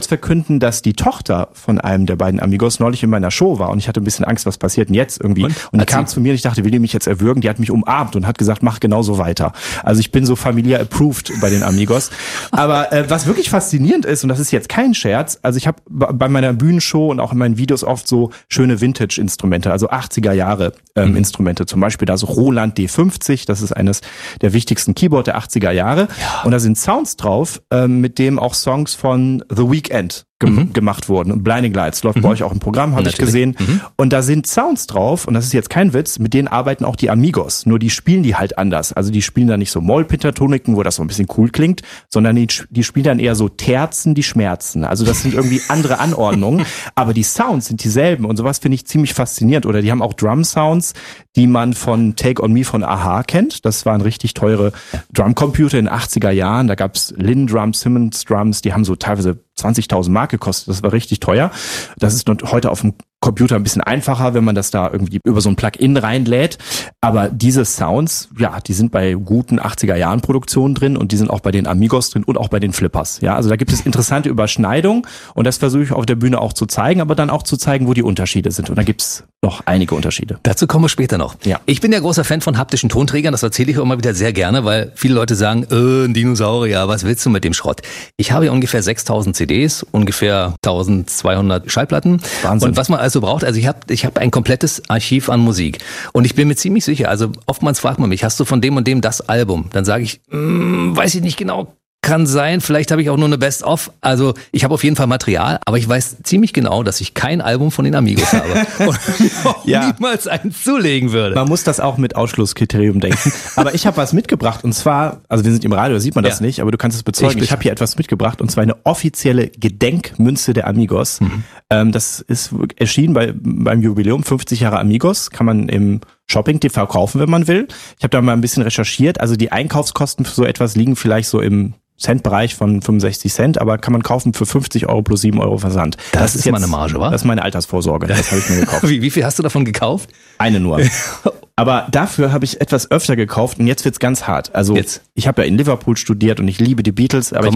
kurz verkünden, dass die Tochter von einem der beiden Amigos neulich in meiner Show war und ich hatte ein bisschen Angst, was passiert denn jetzt irgendwie. Und die kam zu mir und ich dachte, will die mich jetzt erwürgen? Die hat mich umarmt und hat gesagt, mach genauso weiter. Also ich bin so familiär approved bei den Amigos. Aber was wirklich faszinierend ist, und das ist jetzt kein Scherz, also ich habe bei meiner Bühnenshow und auch in meinen Videos oft so schöne Vintage-Instrumente, also 80er Jahre Instrumente. Zum Beispiel da so Roland D50, das ist eines der wichtigsten Keyboard der 80er Jahre. Ja. Und da sind Sounds drauf, mit dem auch Songs von The Weeknd gemacht wurden. Und Blinding Lights läuft bei euch auch im Programm, habe ich gesehen. Und da sind Sounds drauf, und das ist jetzt kein Witz, mit denen arbeiten auch die Amigos. Nur die spielen die halt anders. Also die spielen da nicht so Mollpentatoniken, wo das so ein bisschen cool klingt, sondern die spielen dann eher so Terzen, die schmerzen. Also das sind irgendwie andere Anordnungen, aber die Sounds sind dieselben und sowas finde ich ziemlich faszinierend. Oder die haben auch Drum-Sounds, die man von Take On Me von a-ha kennt. Das waren richtig teure Drumcomputer in den 80er Jahren. Da gab's Linn Drums, Simmons Drums, die haben so teilweise 20.000 Mark gekostet. Das war richtig teuer. Das ist heute auf dem Computer ein bisschen einfacher, wenn man das da irgendwie über so ein Plugin reinlädt. Aber diese Sounds, ja, die sind bei guten 80er-Jahren-Produktionen drin und die sind auch bei den Amigos drin und auch bei den Flippers. Ja, also da gibt es interessante Überschneidungen und das versuche ich auf der Bühne auch zu zeigen, aber dann auch zu zeigen, wo die Unterschiede sind. Und da gibt's noch einige Unterschiede. Dazu kommen wir später noch. Ja. Ich bin ja großer Fan von haptischen Tonträgern, das erzähle ich auch immer wieder sehr gerne, weil viele Leute sagen, ein Dinosaurier, was willst du mit dem Schrott? Ich habe ja ungefähr 6.000 CDs, ungefähr 1.200 Schallplatten. Wahnsinn. Und was man also braucht, also ich hab ein komplettes Archiv an Musik. Und ich bin mir ziemlich sicher, also oftmals fragt man mich, hast du von dem und dem das Album? Dann sage ich, weiß ich nicht genau. Kann sein, vielleicht habe ich auch nur eine Best-of. Also ich habe auf jeden Fall Material, aber ich weiß ziemlich genau, dass ich kein Album von den Amigos habe und auch niemals eins zulegen würde. Man muss das auch mit Ausschlusskriterium denken. Aber ich habe was mitgebracht und zwar, also wir sind im Radio, da sieht man das nicht, aber du kannst es bezeugen. Ich habe hier etwas mitgebracht und zwar eine offizielle Gedenkmünze der Amigos. Das ist erschienen beim Jubiläum 50 Jahre Amigos, kann man im Shopping.tv kaufen, wenn man will. Ich habe da mal ein bisschen recherchiert. Also die Einkaufskosten für so etwas liegen vielleicht so im Centbereich von 65 Cent, aber kann man kaufen für 50 Euro plus 7 Euro Versand. Das ist jetzt meine Marge, wa? Das ist meine Altersvorsorge. Das habe ich mir gekauft. Wie viel hast du davon gekauft? Eine nur. Aber dafür habe ich etwas öfter gekauft und jetzt wird's ganz hart. Also ich habe ja in Liverpool studiert und ich liebe die Beatles, aber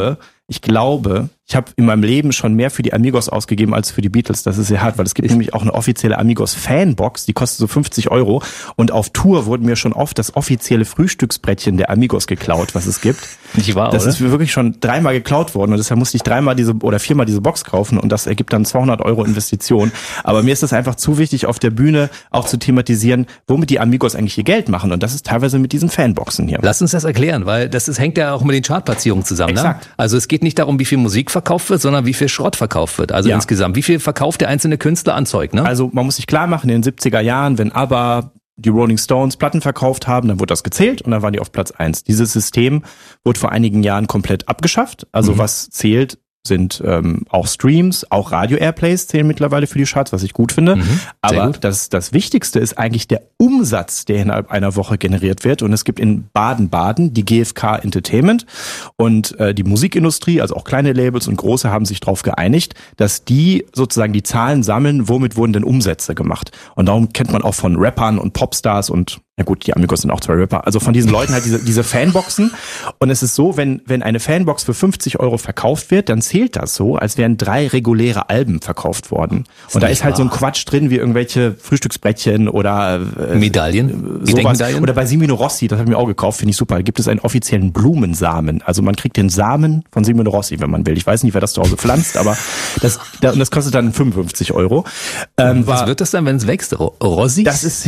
ich glaube, ich habe in meinem Leben schon mehr für die Amigos ausgegeben als für die Beatles. Das ist sehr hart, weil es gibt nämlich auch eine offizielle Amigos-Fanbox, die kostet so 50 Euro. Und auf Tour wurden mir schon oft das offizielle Frühstücksbrettchen der Amigos geklaut, was es gibt. Nicht wahr, das oder? ist mir wirklich schon 3-mal geklaut worden und deshalb musste ich 4-mal diese Box kaufen und das ergibt dann 200 Euro Investition. Aber mir ist das einfach zu wichtig, auf der Bühne auch zu thematisieren, womit die Amigos eigentlich ihr Geld machen. Und das ist teilweise mit diesen Fanboxen hier. Lass uns das erklären, weil hängt ja auch mit den Chartplatzierungen zusammen. Exakt. Ne? Also es geht nicht darum, wie viel Musik verkauft wird, sondern wie viel Schrott verkauft wird. Also insgesamt, wie viel verkauft der einzelne Künstler an Zeug, ne? Also man muss sich klar machen, in den 70er Jahren, wenn ABBA, die Rolling Stones Platten verkauft haben, dann wurde das gezählt und dann waren die auf Platz 1. Dieses System wurde vor einigen Jahren komplett abgeschafft. Also was zählt, sind auch Streams, auch Radio-Airplays zählen mittlerweile für die Charts, was ich gut finde. Aber das Wichtigste ist eigentlich der Umsatz, der innerhalb einer Woche generiert wird. Und es gibt in Baden-Baden die GfK Entertainment und die Musikindustrie, also auch kleine Labels und große, haben sich darauf geeinigt, dass die sozusagen die Zahlen sammeln, womit wurden denn Umsätze gemacht. Und darum kennt man auch von Rappern und Popstars und ja gut, die Amigos sind auch zwei Rapper. Also von diesen Leuten halt diese Fanboxen. Und es ist so, wenn eine Fanbox für 50 Euro verkauft wird, dann zählt das so, als wären 3 reguläre Alben verkauft worden. Und da ist halt so ein Quatsch drin, wie irgendwelche Frühstücksbrettchen oder Medaillen, sowas. Oder bei Simino Rossi, das habe ich mir auch gekauft, finde ich super. Da gibt es einen offiziellen Blumensamen. Also man kriegt den Samen von Simino Rossi, wenn man will. Ich weiß nicht, wer das zu Hause pflanzt, aber das kostet dann 55 Euro. Was wird das dann, wenn es wächst? Rossi?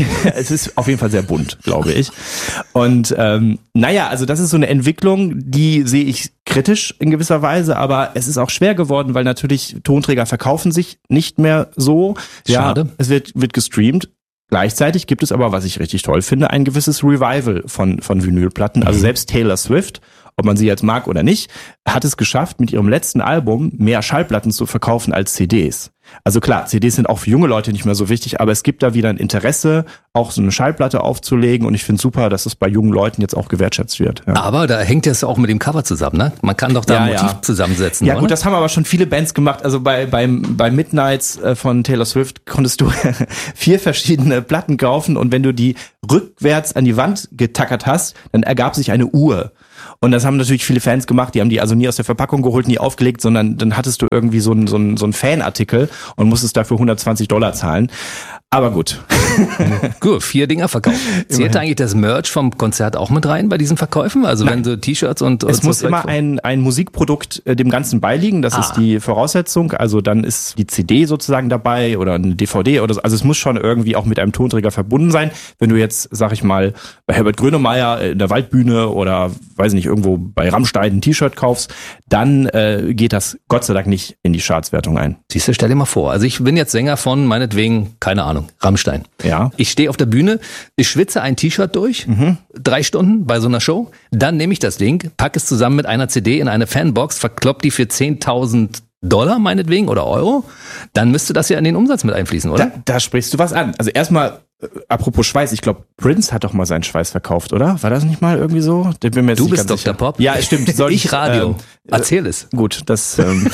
Es ist auf jeden Fall sehr bunt, glaube ich. Und also das ist so eine Entwicklung, die sehe ich kritisch in gewisser Weise, aber es ist auch schwer geworden, weil natürlich Tonträger verkaufen sich nicht mehr so. Schade. Ja, es wird gestreamt. Gleichzeitig gibt es aber, was ich richtig toll finde, ein gewisses Revival von Vinylplatten. Also selbst Taylor Swift, ob man sie jetzt mag oder nicht, hat es geschafft, mit ihrem letzten Album mehr Schallplatten zu verkaufen als CDs. Also klar, CDs sind auch für junge Leute nicht mehr so wichtig, aber es gibt da wieder ein Interesse, auch so eine Schallplatte aufzulegen und ich finde super, dass es bei jungen Leuten jetzt auch gewertschätzt wird. Ja. Aber da hängt es auch mit dem Cover zusammen, ne? Man kann doch da ein Motiv zusammensetzen, Ja oder? Gut, das haben aber schon viele Bands gemacht. Also bei Midnights von Taylor Swift konntest du 4 verschiedene Platten kaufen und wenn du die rückwärts an die Wand getackert hast, dann ergab sich eine Uhr. Und das haben natürlich viele Fans gemacht, die haben die also nie aus der Verpackung geholt, nie aufgelegt, sondern dann hattest du irgendwie so einen Fanartikel und musstest dafür $120 zahlen. Aber gut. Gut, 4 Dinger verkauft. Zählt eigentlich das Merch vom Konzert auch mit rein bei diesen Verkäufen? Also wenn so T-Shirts und es muss immer ein Musikprodukt dem Ganzen beiliegen, das ist die Voraussetzung. Also dann ist die CD sozusagen dabei oder eine DVD oder so. Also es muss schon irgendwie auch mit einem Tonträger verbunden sein. Wenn du jetzt, sag ich mal, bei Herbert Grönemeyer in der Waldbühne oder weiß nicht, irgendwo bei Rammstein ein T-Shirt kaufst, dann geht das Gott sei Dank nicht in die Chartswertung ein. Siehst du, stell dir mal vor, also ich bin jetzt Sänger von, meinetwegen, keine Ahnung, Rammstein. Ja. Ich stehe auf der Bühne, ich schwitze ein T-Shirt durch, 3 Stunden bei so einer Show, dann nehme ich das Ding, packe es zusammen mit einer CD in eine Fanbox, verklopp die für $10.000 meinetwegen oder Euro, dann müsste das ja in den Umsatz mit einfließen, oder? Da sprichst du was an. Also erstmal, apropos Schweiß, ich glaube, Prince hat doch mal seinen Schweiß verkauft, oder? War das nicht mal irgendwie so? Bin mir jetzt du nicht bist ganz Dr. sicher. Pop? Ja, stimmt. Ich Radio. Erzähl es. Gut, das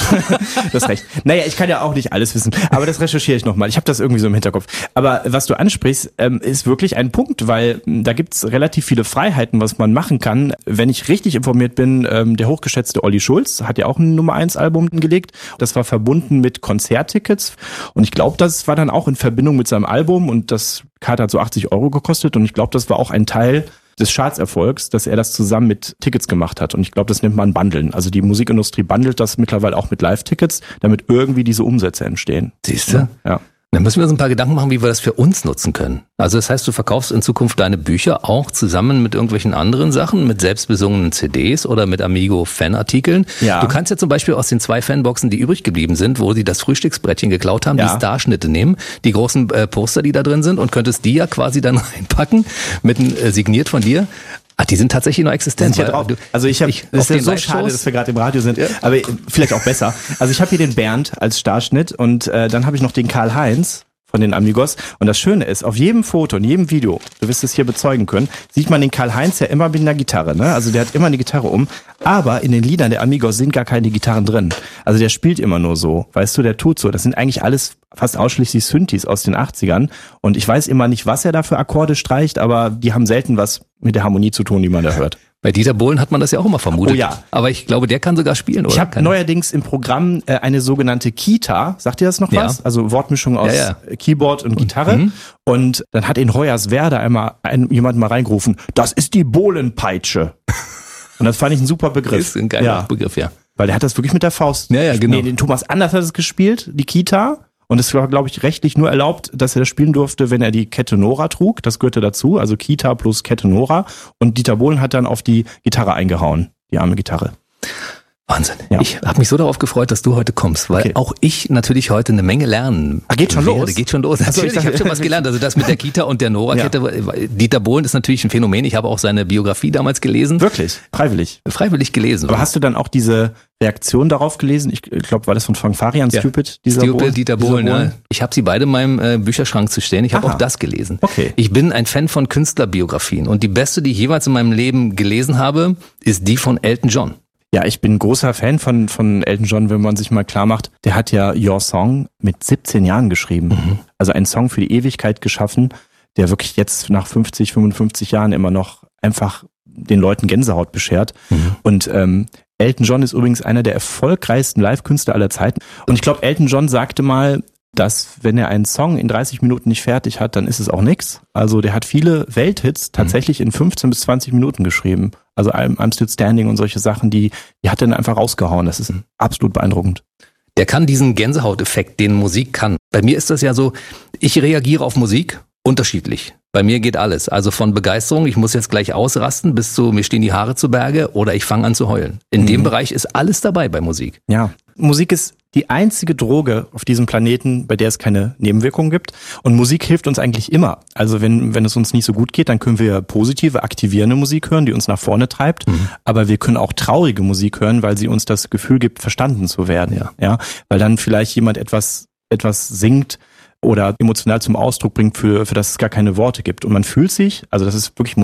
ist recht. Naja, ich kann ja auch nicht alles wissen, aber das recherchiere ich nochmal. Ich habe das irgendwie so im Hinterkopf. Aber was du ansprichst, ist wirklich ein Punkt, weil da gibt's relativ viele Freiheiten, was man machen kann. Wenn ich richtig informiert bin, der hochgeschätzte Olli Schulz hat ja auch ein Nummer-1-Album gelegt. Das war verbunden mit Konzerttickets und ich glaube, das war dann auch in Verbindung mit seinem Album und das Karte hat so 80 € gekostet und ich glaube, das war auch ein Teil des Chartserfolgs, dass er das zusammen mit Tickets gemacht hat. Und ich glaube, das nennt man Bundeln. Also die Musikindustrie bundelt das mittlerweile auch mit Live-Tickets, damit irgendwie diese Umsätze entstehen. Siehst du? Ja. Dann müssen wir uns ein paar Gedanken machen, wie wir das für uns nutzen können. Also das heißt, du verkaufst in Zukunft deine Bücher auch zusammen mit irgendwelchen anderen Sachen, mit selbstbesungenen CDs oder mit Amigo-Fanartikeln. Ja. Du kannst ja zum Beispiel aus den 2 Fanboxen, die übrig geblieben sind, wo sie das Frühstücksbrettchen geklaut haben, die Starschnitte nehmen, die großen Poster, die da drin sind und könntest die ja quasi dann reinpacken, mit signiert von dir. Ach, die sind tatsächlich noch existent. Sind ja drauf. Also es ist ja so schade, dass wir gerade im Radio sind, aber vielleicht auch besser. Also ich habe hier den Bernd als Starschnitt und dann habe ich noch den Karl-Heinz von den Amigos. Und das Schöne ist, auf jedem Foto, in jedem Video, du wirst es hier bezeugen können, sieht man den Karl-Heinz ja immer mit einer Gitarre, ne? Also der hat immer eine Gitarre um, aber in den Liedern der Amigos sind gar keine Gitarren drin. Also der spielt immer nur so, weißt du, der tut so. Das sind eigentlich alles fast ausschließlich Synthes aus den 80ern und ich weiß immer nicht, was er da für Akkorde streicht, aber die haben selten was mit der Harmonie zu tun, die man da hört. Bei Dieter Bohlen hat man das ja auch immer vermutet. Oh ja. Aber ich glaube, der kann sogar spielen, oder? Ich habe neuerdings im Programm eine sogenannte Kita. Sagt ihr das noch was? Also Wortmischung aus Keyboard und Gitarre. Und dann hat in Hoyerswerda jemand mal reingerufen, das ist die Bohlenpeitsche. Und das fand ich ein super Begriff. Ist ein geiler Begriff, ja. Weil der hat das wirklich mit der Faust. Ja, genau. Nee, den Thomas Anders hat es gespielt, die Kita. Und es war, glaube ich, rechtlich nur erlaubt, dass er das spielen durfte, wenn er die Kette Nora trug. Das gehörte dazu, also Kita plus Kette Nora. Und Dieter Bohlen hat dann auf die Gitarre eingehauen, die arme Gitarre. Wahnsinn. Ja. Ich habe mich so darauf gefreut, dass du heute kommst, weil auch ich natürlich heute eine Menge lernen. Geht schon los? Geht schon los. Also ich habe schon was gelernt. Also das mit der Kita und der Nora-Kette. Dieter Bohlen ist natürlich ein Phänomen. Ich habe auch seine Biografie damals gelesen. Wirklich? Freiwillig? Freiwillig gelesen. Aber hast du dann auch diese Reaktion darauf gelesen? Ich glaube, war das von Frank Farian, Stupid? Dieter Bohlen, ja. Ich habe sie beide in meinem Bücherschrank zu stehen. Ich habe auch das gelesen. Okay. Ich bin ein Fan von Künstlerbiografien. Und die beste, die ich jeweils in meinem Leben gelesen habe, ist die von Elton John. Ja, ich bin großer Fan von Elton John, wenn man sich mal klar macht. Der hat ja Your Song mit 17 Jahren geschrieben. Also einen Song für die Ewigkeit geschaffen, der wirklich jetzt nach 50, 55 Jahren immer noch einfach den Leuten Gänsehaut beschert. Und Elton John ist übrigens einer der erfolgreichsten Live-Künstler aller Zeiten. Und ich glaube, Elton John sagte mal, dass wenn er einen Song in 30 Minuten nicht fertig hat, dann ist es auch nix. Also der hat viele Welthits tatsächlich in 15 bis 20 Minuten geschrieben. Also I'm Still Standing und solche Sachen, die hat er dann einfach rausgehauen. Das ist absolut beeindruckend. Der kann diesen Gänsehauteffekt, den Musik kann. Bei mir ist das ja so, ich reagiere auf Musik unterschiedlich. Bei mir geht alles. Also von Begeisterung, ich muss jetzt gleich ausrasten, bis zu mir stehen die Haare zu Berge oder ich fange an zu heulen. In dem Bereich ist alles dabei bei Musik. Ja, Musik ist die einzige Droge auf diesem Planeten, bei der es keine Nebenwirkungen gibt. Und Musik hilft uns eigentlich immer. Also wenn es uns nicht so gut geht, dann können wir positive, aktivierende Musik hören, die uns nach vorne treibt. Aber wir können auch traurige Musik hören, weil sie uns das Gefühl gibt, verstanden zu werden. Ja, weil dann vielleicht jemand etwas singt oder emotional zum Ausdruck bringt, für das es gar keine Worte gibt. Und man fühlt sich, also das ist wirklich, Musik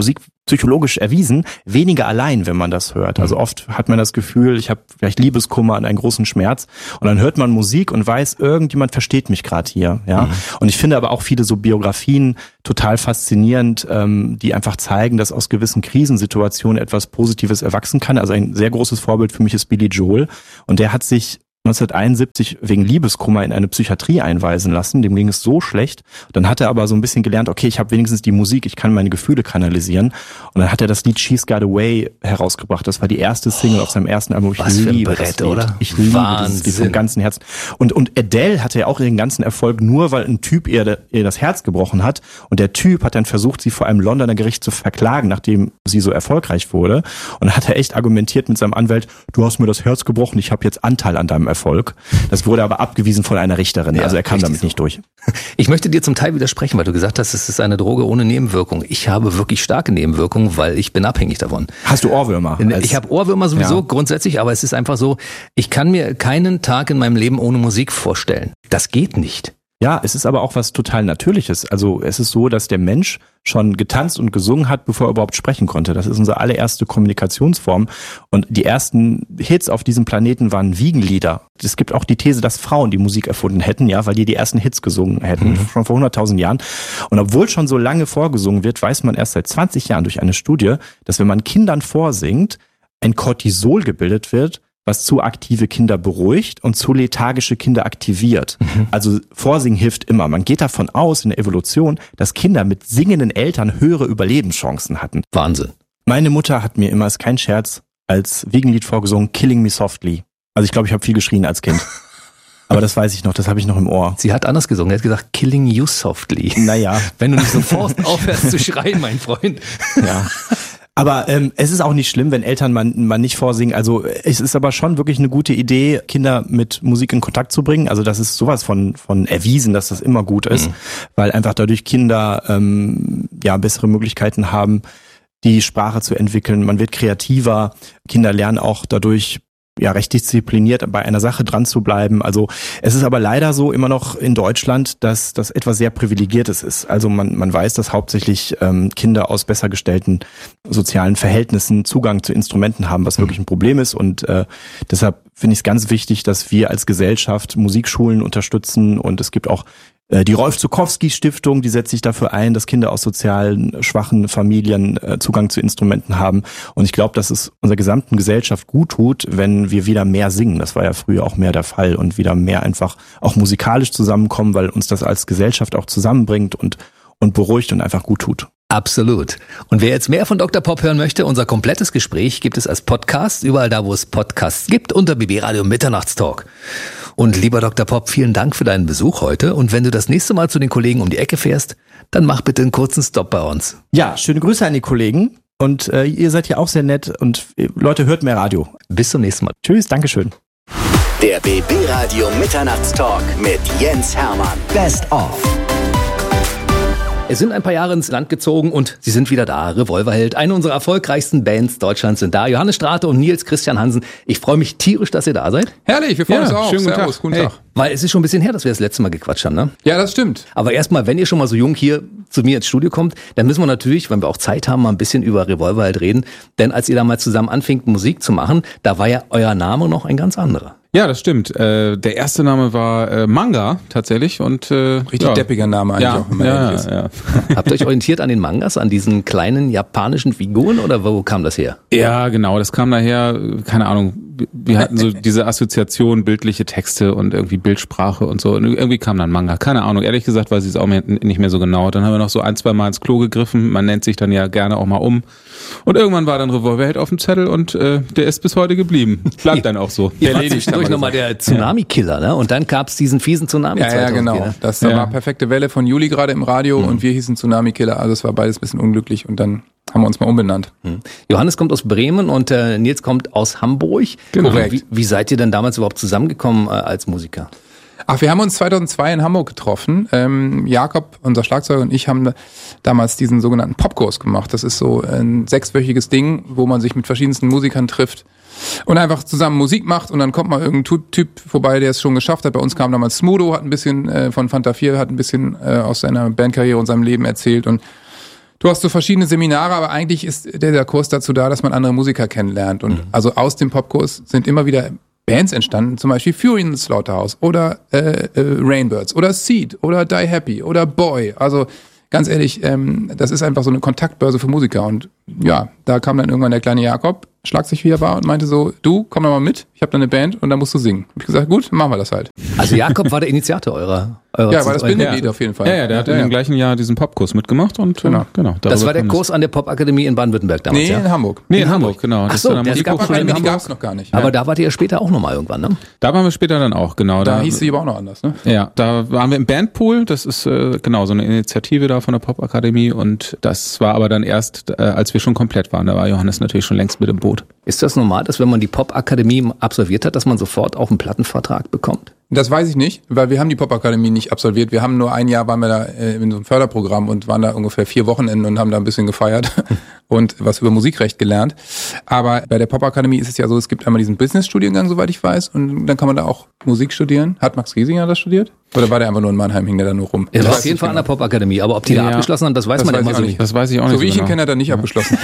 psychologisch erwiesen, weniger allein, wenn man das hört. Also oft hat man das Gefühl, ich habe vielleicht Liebeskummer an einen großen Schmerz und dann hört man Musik und weiß, irgendjemand versteht mich gerade hier. Ja. Und ich finde aber auch viele so Biografien total faszinierend, die einfach zeigen, dass aus gewissen Krisensituationen etwas Positives erwachsen kann. Also ein sehr großes Vorbild für mich ist Billy Joel und der hat sich 1971 wegen Liebeskummer in eine Psychiatrie einweisen lassen. Dem ging es so schlecht. Dann hat er aber so ein bisschen gelernt, okay, ich habe wenigstens die Musik, ich kann meine Gefühle kanalisieren. Und dann hat er das Lied She's Got Away herausgebracht. Das war die erste Single auf seinem ersten Album. Was für ein Brett, oder? Ich liebe dieses Lied vom ganzen Herzen. Und Adele hatte ja auch ihren ganzen Erfolg nur, weil ein Typ ihr das Herz gebrochen hat. Und der Typ hat dann versucht, sie vor einem Londoner Gericht zu verklagen, nachdem sie so erfolgreich wurde. Und dann hat er echt argumentiert mit seinem Anwalt, du hast mir das Herz gebrochen, ich habe jetzt Anteil an deinem Erfolg. Das wurde aber abgewiesen von einer Richterin. Ja, also er kam damit nicht durch. Ich möchte dir zum Teil widersprechen, weil du gesagt hast, es ist eine Droge ohne Nebenwirkung. Ich habe wirklich starke Nebenwirkungen, weil ich bin abhängig davon. Hast du Ohrwürmer? Ich habe Ohrwürmer sowieso grundsätzlich, aber es ist einfach so, ich kann mir keinen Tag in meinem Leben ohne Musik vorstellen. Das geht nicht. Ja, es ist aber auch was total Natürliches. Also es ist so, dass der Mensch schon getanzt und gesungen hat, bevor er überhaupt sprechen konnte. Das ist unsere allererste Kommunikationsform. Und die ersten Hits auf diesem Planeten waren Wiegenlieder. Es gibt auch die These, dass Frauen die Musik erfunden hätten, ja, weil die ersten Hits gesungen hätten, schon vor 100.000 Jahren. Und obwohl schon so lange vorgesungen wird, weiß man erst seit 20 Jahren durch eine Studie, dass wenn man Kindern vorsingt, ein Cortisol gebildet wird, was zu aktive Kinder beruhigt und zu lethargische Kinder aktiviert. Also Vorsingen hilft immer. Man geht davon aus in der Evolution, dass Kinder mit singenden Eltern höhere Überlebenschancen hatten. Wahnsinn. Meine Mutter hat mir immer, ist kein Scherz, als Wiegenlied vorgesungen, Killing Me Softly. Also ich glaube, ich habe viel geschrien als Kind. Aber das weiß ich noch, das habe ich noch im Ohr. Sie hat anders gesungen, sie hat gesagt, Killing You Softly. Naja. Wenn du nicht sofort aufhörst zu schreien, mein Freund. Ja. Aber es ist auch nicht schlimm, wenn Eltern man nicht vorsingen. Also es ist aber schon wirklich eine gute Idee, Kinder mit Musik in Kontakt zu bringen. Also das ist sowas von erwiesen, dass das immer gut ist, weil einfach dadurch Kinder bessere Möglichkeiten haben, die Sprache zu entwickeln. Man wird kreativer. Kinder lernen auch dadurch recht diszipliniert bei einer Sache dran zu bleiben. Also es ist aber leider so immer noch in Deutschland, dass das etwas sehr Privilegiertes ist. Also man weiß, dass hauptsächlich Kinder aus besser gestellten sozialen Verhältnissen Zugang zu Instrumenten haben, was wirklich ein Problem ist. Und deshalb finde ich es ganz wichtig, dass wir als Gesellschaft Musikschulen unterstützen. Und es gibt auch die Rolf-Zuckowski-Stiftung, die setzt sich dafür ein, dass Kinder aus sozialen, schwachen Familien Zugang zu Instrumenten haben. Und ich glaube, dass es unserer gesamten Gesellschaft gut tut, wenn wir wieder mehr singen. Das war ja früher auch mehr der Fall und wieder mehr einfach auch musikalisch zusammenkommen, weil uns das als Gesellschaft auch zusammenbringt und beruhigt und einfach gut tut. Absolut. Und wer jetzt mehr von Dr. Pop hören möchte, unser komplettes Gespräch gibt es als Podcast, überall da, wo es Podcasts gibt, unter BB Radio Mitternachtstalk. Und lieber Dr. Pop, vielen Dank für deinen Besuch heute. Und wenn du das nächste Mal zu den Kollegen um die Ecke fährst, dann mach bitte einen kurzen Stopp bei uns. Ja, schöne Grüße an die Kollegen. Und ihr seid ja auch sehr nett. Und Leute, hört mehr Radio. Bis zum nächsten Mal. Tschüss, Dankeschön. Der BB Radio Mitternachtstalk mit Jens Hermann. Best of. Es sind ein paar Jahre ins Land gezogen und sie sind wieder da. Revolverheld, eine unserer erfolgreichsten Bands Deutschlands sind da. Johannes Strate und Nils Christian Hansen. Ich freue mich tierisch, dass ihr da seid. Herrlich, wir freuen uns auch. Schönen Servus, guten Tag. Weil es ist schon ein bisschen her, dass wir das letzte Mal gequatscht haben, ne? Ja, das stimmt. Aber erstmal, wenn ihr schon mal so jung hier zu mir ins Studio kommt, dann müssen wir natürlich, wenn wir auch Zeit haben, mal ein bisschen über Revolverheld reden. Denn als ihr damals zusammen anfingt, Musik zu machen, da war ja euer Name noch ein ganz anderer. Ja, das stimmt. Der erste Name war Manga tatsächlich und richtig deppiger Name eigentlich auch. Ja. Habt ihr euch orientiert an den Mangas, an diesen kleinen japanischen Figuren oder wo kam das her? Ja, genau. Das kam daher, keine Ahnung. Wir hatten so diese Assoziation, bildliche Texte und irgendwie Bildsprache und so. Und irgendwie kam dann Manga. Keine Ahnung. Ehrlich gesagt weiß ich es auch nicht mehr so genau. Dann haben wir noch so 1-2 Mal ins Klo gegriffen. Man nennt sich dann ja gerne auch mal um. Und irgendwann war dann Revolverheld auf dem Zettel und der ist bis heute geblieben. Bleibt dann auch so. Ihr war zwischendurch nochmal der Tsunami-Killer, ne? Und dann gab's diesen fiesen Tsunami. Ja, genau. Ne? Das war Perfekte Welle von Juli gerade im Radio und wir hießen Tsunami-Killer. Also es war beides ein bisschen unglücklich und dann haben wir uns mal umbenannt. Johannes kommt aus Bremen und Nils kommt aus Hamburg. Genau. Wie seid ihr denn damals überhaupt zusammengekommen als Musiker? Ach, wir haben uns 2002 in Hamburg getroffen. Jakob, unser Schlagzeuger, und ich haben damals diesen sogenannten Popkurs gemacht. Das ist so ein 6-wöchiges Ding, wo man sich mit verschiedensten Musikern trifft und einfach zusammen Musik macht und dann kommt mal irgendein Typ vorbei, der es schon geschafft hat. Bei uns kam damals Smudo, hat ein bisschen von Fanta 4, hat ein bisschen aus seiner Bandkarriere und seinem Leben erzählt und Du hast so verschiedene Seminare, aber eigentlich ist der Kurs dazu da, dass man andere Musiker kennenlernt. Und also aus dem Popkurs sind immer wieder Bands entstanden, zum Beispiel Fury in the Slaughterhouse oder Rainbirds oder Seed oder Die Happy oder Boy. Also ganz ehrlich, das ist einfach so eine Kontaktbörse für Musiker. Und ja, da kam dann irgendwann der kleine Jakob, Schlagzeug wie er war, und meinte so, du, komm doch mal mit, ich habe da eine Band und da musst du singen. Hab ich gesagt, gut, machen wir das halt. Also Jakob war der Initiator eurer ja, war das Bindeglied auf jeden Fall. Ja, der hat in dem gleichen Jahr diesen Popkurs mitgemacht und genau. Das war der Kurs an der Popakademie in Baden-Württemberg damals, in Hamburg. Nee, in Hamburg, genau. Ach so, die Popakademie gab es noch gar nicht. Aber da wart ihr später auch nochmal irgendwann, ne? Da waren wir später dann auch, genau. Da hieß sie aber auch noch anders, ne? Ja, da waren wir im Bandpool, das ist genau so eine Initiative da von der Popakademie, und das war aber dann erst, als wir schon komplett waren. Da war Johannes natürlich schon längst mit im Boot. Ist das normal, dass wenn man die Popakademie absolviert hat, dass man sofort auch einen Plattenvertrag bekommt? Das weiß ich nicht, weil wir haben die Popakademie nicht absolviert. Wir haben nur ein Jahr, waren wir da in so einem Förderprogramm und waren da ungefähr 4 Wochenenden und haben da ein bisschen gefeiert und was über Musikrecht gelernt. Aber bei der Popakademie ist es ja so, es gibt einmal diesen Business-Studiengang, soweit ich weiß, und dann kann man da auch Musik studieren. Hat Max Giesinger das studiert? Oder war der einfach nur in Mannheim, hing der da nur rum? Er war auf jeden Fall an der Popakademie, aber ob die da abgeschlossen haben, das weiß man immer so nicht. Das weiß ich auch nicht. So wie ich ihn kenne, hat er nicht abgeschlossen.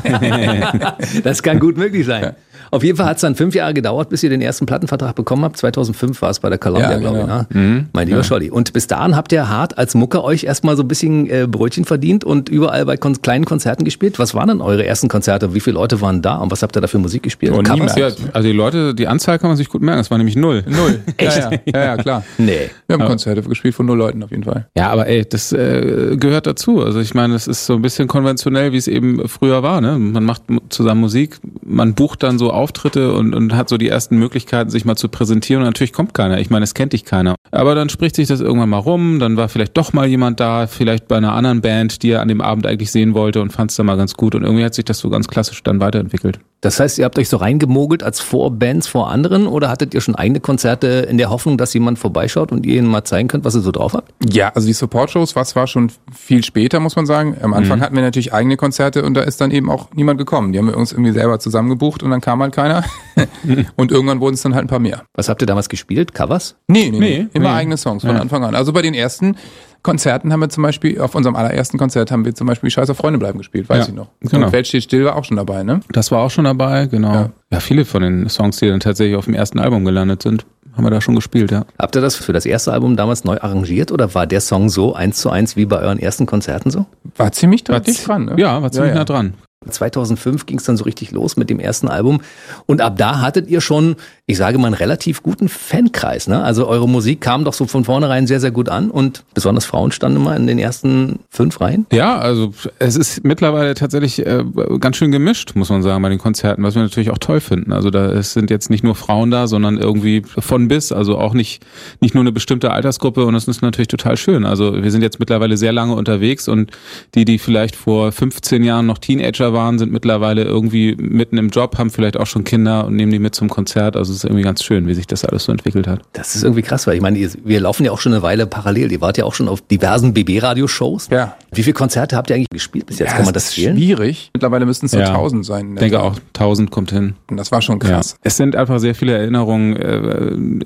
Das kann gut möglich sein. Ja. Auf jeden Fall hat es dann 5 Jahre gedauert, bis ihr den ersten Plattenvertrag bekommen habt. 2005 war es bei der Columbia, glaube ich. Ne? Mein lieber Scholli. Und bis dahin habt ihr hart als Mucker euch erstmal so ein bisschen Brötchen verdient und überall bei kleinen Konzerten gespielt. Was waren denn eure ersten Konzerte? Wie viele Leute waren da und was habt ihr da für Musik gespielt? Und ja, also die Leute, die Anzahl kann man sich gut merken. Es war nämlich 0. Echt? Ja, klar. Nee. Wir haben Konzerte gespielt von 0 Leuten auf jeden Fall. Ja, aber das gehört dazu. Also ich meine, das ist so ein bisschen konventionell, wie es eben früher war. Ne? Man macht zusammen Musik, man bucht dann so Auftritte und hat so die ersten Möglichkeiten, sich mal zu präsentieren. Und natürlich kommt keiner. Ich meine, es kennt dich keiner. Aber dann spricht sich das irgendwann mal rum. Dann war vielleicht doch mal jemand da, vielleicht bei einer anderen Band, die er an dem Abend eigentlich sehen wollte und fand es dann mal ganz gut. Und irgendwie hat sich das so ganz klassisch dann weiterentwickelt. Das heißt, ihr habt euch so reingemogelt als Vorbands vor anderen oder hattet ihr schon eigene Konzerte in der Hoffnung, dass jemand vorbeischaut und ihr ihnen mal zeigen könnt, was ihr so drauf habt? Ja, also die Support-Shows, was war schon viel später, muss man sagen. Am Anfang hatten wir natürlich eigene Konzerte und da ist dann eben auch niemand gekommen. Die haben wir uns irgendwie selber zusammengebucht und dann kam halt keiner. Und irgendwann wurden es dann halt ein paar mehr. Was habt ihr damals gespielt? Covers? Nee. Immer eigene Songs von Anfang an. Also bei den ersten Konzerten haben wir zum Beispiel, auf unserem allerersten Konzert haben wir zum Beispiel Scheiß auf Freunde bleiben gespielt, weiß ich noch. Genau. Und Welt steht still war auch schon dabei, ne? Das war auch schon dabei, genau. Ja, viele von den Songs, die dann tatsächlich auf dem ersten Album gelandet sind, haben wir da schon gespielt, ja. Habt ihr das für das erste Album damals neu arrangiert oder war der Song so 1:1 wie bei euren ersten Konzerten so? War ziemlich dicht dran, ne? Ja, war ziemlich nah dran. 2005 ging es dann so richtig los mit dem ersten Album und ab da hattet ihr schon, ich sage mal, einen relativ guten Fankreis, ne? Also eure Musik kam doch so von vornherein sehr, sehr gut an und besonders Frauen standen immer in den ersten 5 Reihen. Ja, also es ist mittlerweile tatsächlich ganz schön gemischt, muss man sagen, bei den Konzerten, was wir natürlich auch toll finden. Also da sind jetzt nicht nur Frauen da, sondern irgendwie von bis, also auch nicht nur eine bestimmte Altersgruppe und das ist natürlich total schön. Also wir sind jetzt mittlerweile sehr lange unterwegs und die vielleicht vor 15 Jahren noch Teenager waren, sind mittlerweile irgendwie mitten im Job, haben vielleicht auch schon Kinder und nehmen die mit zum Konzert. Also es ist irgendwie ganz schön, wie sich das alles so entwickelt hat. Das ist irgendwie krass, weil ich meine, wir laufen ja auch schon eine Weile parallel. Ihr wart ja auch schon auf diversen BB-Radio-Shows. Ja. Wie viele Konzerte habt ihr eigentlich gespielt bis jetzt? Ja, kann man das zählen? Schwierig. Mittlerweile müssten es so 1000 sein. Ich denke auch, 1000 kommt hin. Und das war schon krass. Ja. Es sind einfach sehr viele Erinnerungen.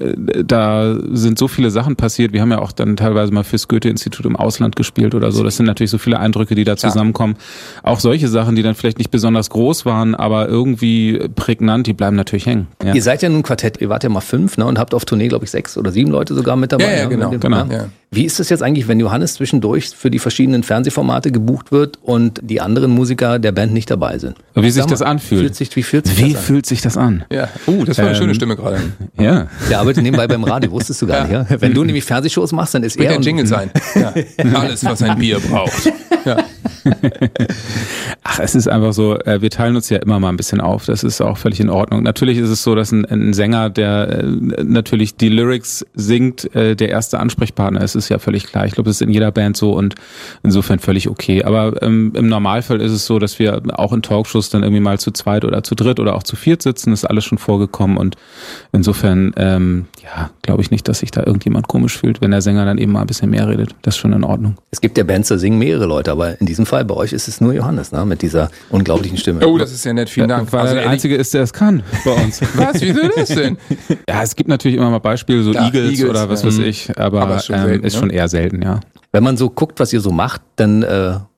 Da sind so viele Sachen passiert. Wir haben ja auch dann teilweise mal fürs Goethe-Institut im Ausland gespielt oder so. Das sind natürlich so viele Eindrücke, die da zusammenkommen. Auch solche Sachen, die dann vielleicht nicht besonders groß waren, aber irgendwie prägnant, die bleiben natürlich hängen. Ja. Ihr seid ja nun Quartett, ihr wart ja mal 5, ne, und habt auf Tournee, glaube ich, 6 oder 7 Leute sogar mit dabei. Ja, genau. Ja. Wie ist das jetzt eigentlich, wenn Johannes zwischendurch für die verschiedenen Fernsehformate gebucht wird und die anderen Musiker der Band nicht dabei sind? Wie sich das anfühlt? Wie fühlt sich das an? Ja. Das war eine schöne Stimme gerade. Ja. Der arbeitet nebenbei beim Radio, wusstest du gar nicht, ja? Wenn du nämlich Fernsehshows machst, dann ist Wird er... der Jingle sein. Ja. Alles, was ein Bier braucht. Ja. Ach, es ist einfach so, wir teilen uns ja immer mal ein bisschen auf. Das ist auch völlig in Ordnung. Natürlich ist es so, dass ein Sänger, der natürlich die Lyrics singt, der erste Ansprechpartner ist. Ist ja völlig klar. Ich glaube, das ist in jeder Band so und insofern völlig okay. Aber im Normalfall ist es so, dass wir auch in Talkshows dann irgendwie mal zu zweit oder zu dritt oder auch zu viert sitzen. Das ist alles schon vorgekommen und insofern, glaube ich nicht, dass sich da irgendjemand komisch fühlt, wenn der Sänger dann eben mal ein bisschen mehr redet. Das ist schon in Ordnung. Es gibt ja Bands, da singen mehrere Leute, aber in diesem Fall bei euch ist es nur Johannes, ne? Mit dieser unglaublichen Stimme. Oh, das ist ja nett, vielen Dank. Weil er der Einzige ist, der es kann bei uns. Was, wieso das denn? Ja, es gibt natürlich immer mal Beispiele, so Eagles oder was weiß ich, aber ist schon eher selten, ja. Wenn man so guckt, was ihr so macht, dann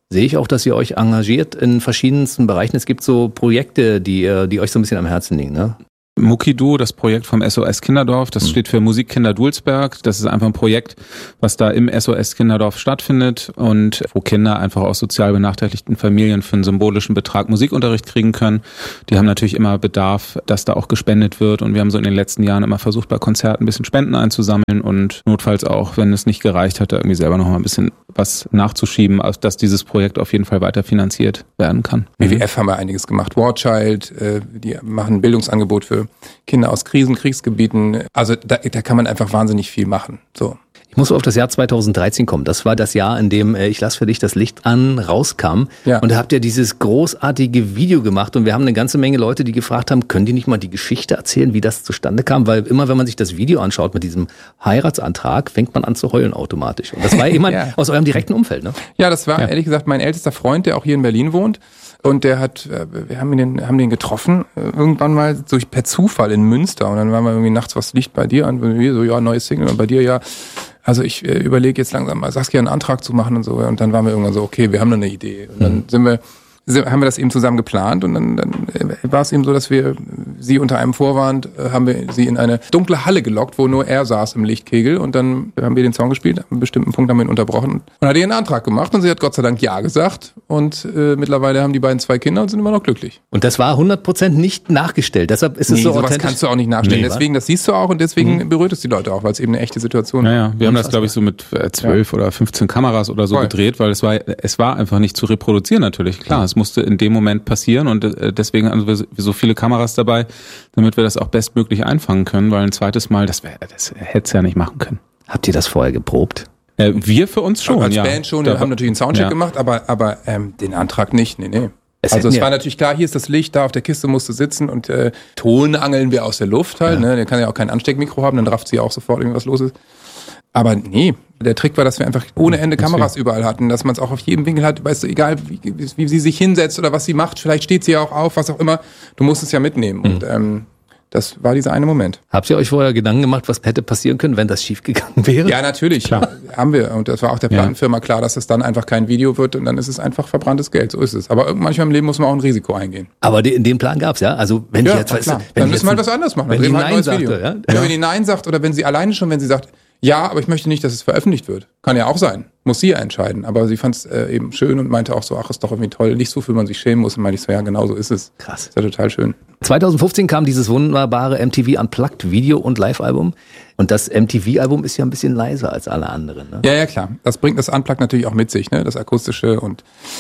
sehe ich auch, dass ihr euch engagiert in verschiedensten Bereichen. Es gibt so Projekte, die euch so ein bisschen am Herzen liegen, ne? Mukidu, das Projekt vom SOS Kinderdorf, das steht für Musikkinder Dulsberg. Das ist einfach ein Projekt, was da im SOS Kinderdorf stattfindet und wo Kinder einfach aus sozial benachteiligten Familien für einen symbolischen Betrag Musikunterricht kriegen können. Die haben natürlich immer Bedarf, dass da auch gespendet wird, und wir haben so in den letzten Jahren immer versucht, bei Konzerten ein bisschen Spenden einzusammeln und notfalls auch, wenn es nicht gereicht hat, da irgendwie selber noch mal ein bisschen was nachzuschieben, dass dieses Projekt auf jeden Fall weiter finanziert werden kann. WWF haben wir einiges gemacht. War Child, die machen ein Bildungsangebot für Kinder aus Kriegsgebieten. Also da kann man einfach wahnsinnig viel machen. So. Ich muss auf das Jahr 2013 kommen. Das war das Jahr, in dem Ich lass für dich das Licht an rauskam. Ja. Und da habt ihr dieses großartige Video gemacht. Und wir haben eine ganze Menge Leute, die gefragt haben, können die nicht mal die Geschichte erzählen, wie das zustande kam? Weil immer, wenn man sich das Video anschaut mit diesem Heiratsantrag, fängt man an zu heulen automatisch. Und das war jemand aus eurem direkten Umfeld, ne? Ja, das war ehrlich gesagt mein ältester Freund, der auch hier in Berlin wohnt. Und wir haben den getroffen, irgendwann mal per Zufall in Münster. Und dann waren wir irgendwie nachts, was liegt bei dir an? Und wir so, ja, neues Single. Und bei dir, ja. Also ich überlege jetzt langsam mal Saskia einen Antrag zu machen und so. Und dann waren wir irgendwann so, okay, wir haben noch eine Idee. Und dann haben wir das eben zusammen geplant, und dann war es eben so, dass wir sie unter einem Vorwand, haben wir sie in eine dunkle Halle gelockt, wo nur er saß im Lichtkegel, und dann haben wir den Song gespielt, an einem bestimmten Punkt haben wir ihn unterbrochen und hat ihr einen Antrag gemacht, und sie hat Gott sei Dank ja gesagt, und mittlerweile haben die beiden 2 Kinder und sind immer noch glücklich. Und das war 100% nicht nachgestellt, deshalb ist es so authentisch. Sowas kannst du auch nicht nachstellen, deswegen, das siehst du auch, und deswegen berührt es die Leute auch, weil es eben eine echte Situation ist. Ja, wir haben das, glaube ich, so mit 12 oder 15 Kameras oder so gedreht, weil es war einfach nicht zu reproduzieren natürlich, klar, es musste in dem Moment passieren, und deswegen haben wir so viele Kameras dabei, damit wir das auch bestmöglich einfangen können, weil ein zweites Mal, das hätte es ja nicht machen können. Habt ihr das vorher geprobt? Wir für uns schon, als Band schon, wir haben natürlich einen Soundcheck gemacht, aber den Antrag nicht, nee. Also es war natürlich klar, hier ist das Licht, da auf der Kiste musst du sitzen, und Ton angeln wir aus der Luft halt, ne? Der kann ja auch kein Ansteckmikro haben, dann rafft sie auch sofort, irgendwas los ist. Aber nee, der Trick war, dass wir einfach ohne Ende Kameras überall hatten, dass man es auch auf jedem Winkel hat, weißt du, egal wie sie sich hinsetzt oder was sie macht, vielleicht steht sie ja auch auf, was auch immer, du musst es ja mitnehmen. Und das war dieser eine Moment. Habt ihr euch vorher Gedanken gemacht, was hätte passieren können, wenn das schiefgegangen wäre? Ja, natürlich, klar. Haben wir. Und das war auch der Plattenfirma klar, dass es dann einfach kein Video wird, und dann ist es einfach verbranntes Geld, so ist es. Aber manchmal im Leben muss man auch ein Risiko eingehen. Aber den Plan gab's, ja? Also wenn ich jetzt, klar. Dann müssen wir halt was anderes machen. Wenn dann die drehen wir halt ein neues Video. Ja? Wenn die Nein sagt, oder wenn sie alleine schon, wenn sie sagt, ja, aber ich möchte nicht, dass es veröffentlicht wird. Kann ja auch sein. Muss sie ja entscheiden. Aber sie fand es eben schön und meinte auch so, ach, ist doch irgendwie toll. Nicht so viel man sich schämen muss. Und meinte ich so, ja, genau so ist es. Krass. Ist ja total schön. 2015 kam dieses wunderbare MTV Unplugged Video- und Live-Album. Und das MTV-Album ist ja ein bisschen leiser als alle anderen, ne? Ja, klar. Das bringt das Unplugged natürlich auch mit sich, ne? Das Akustische. Und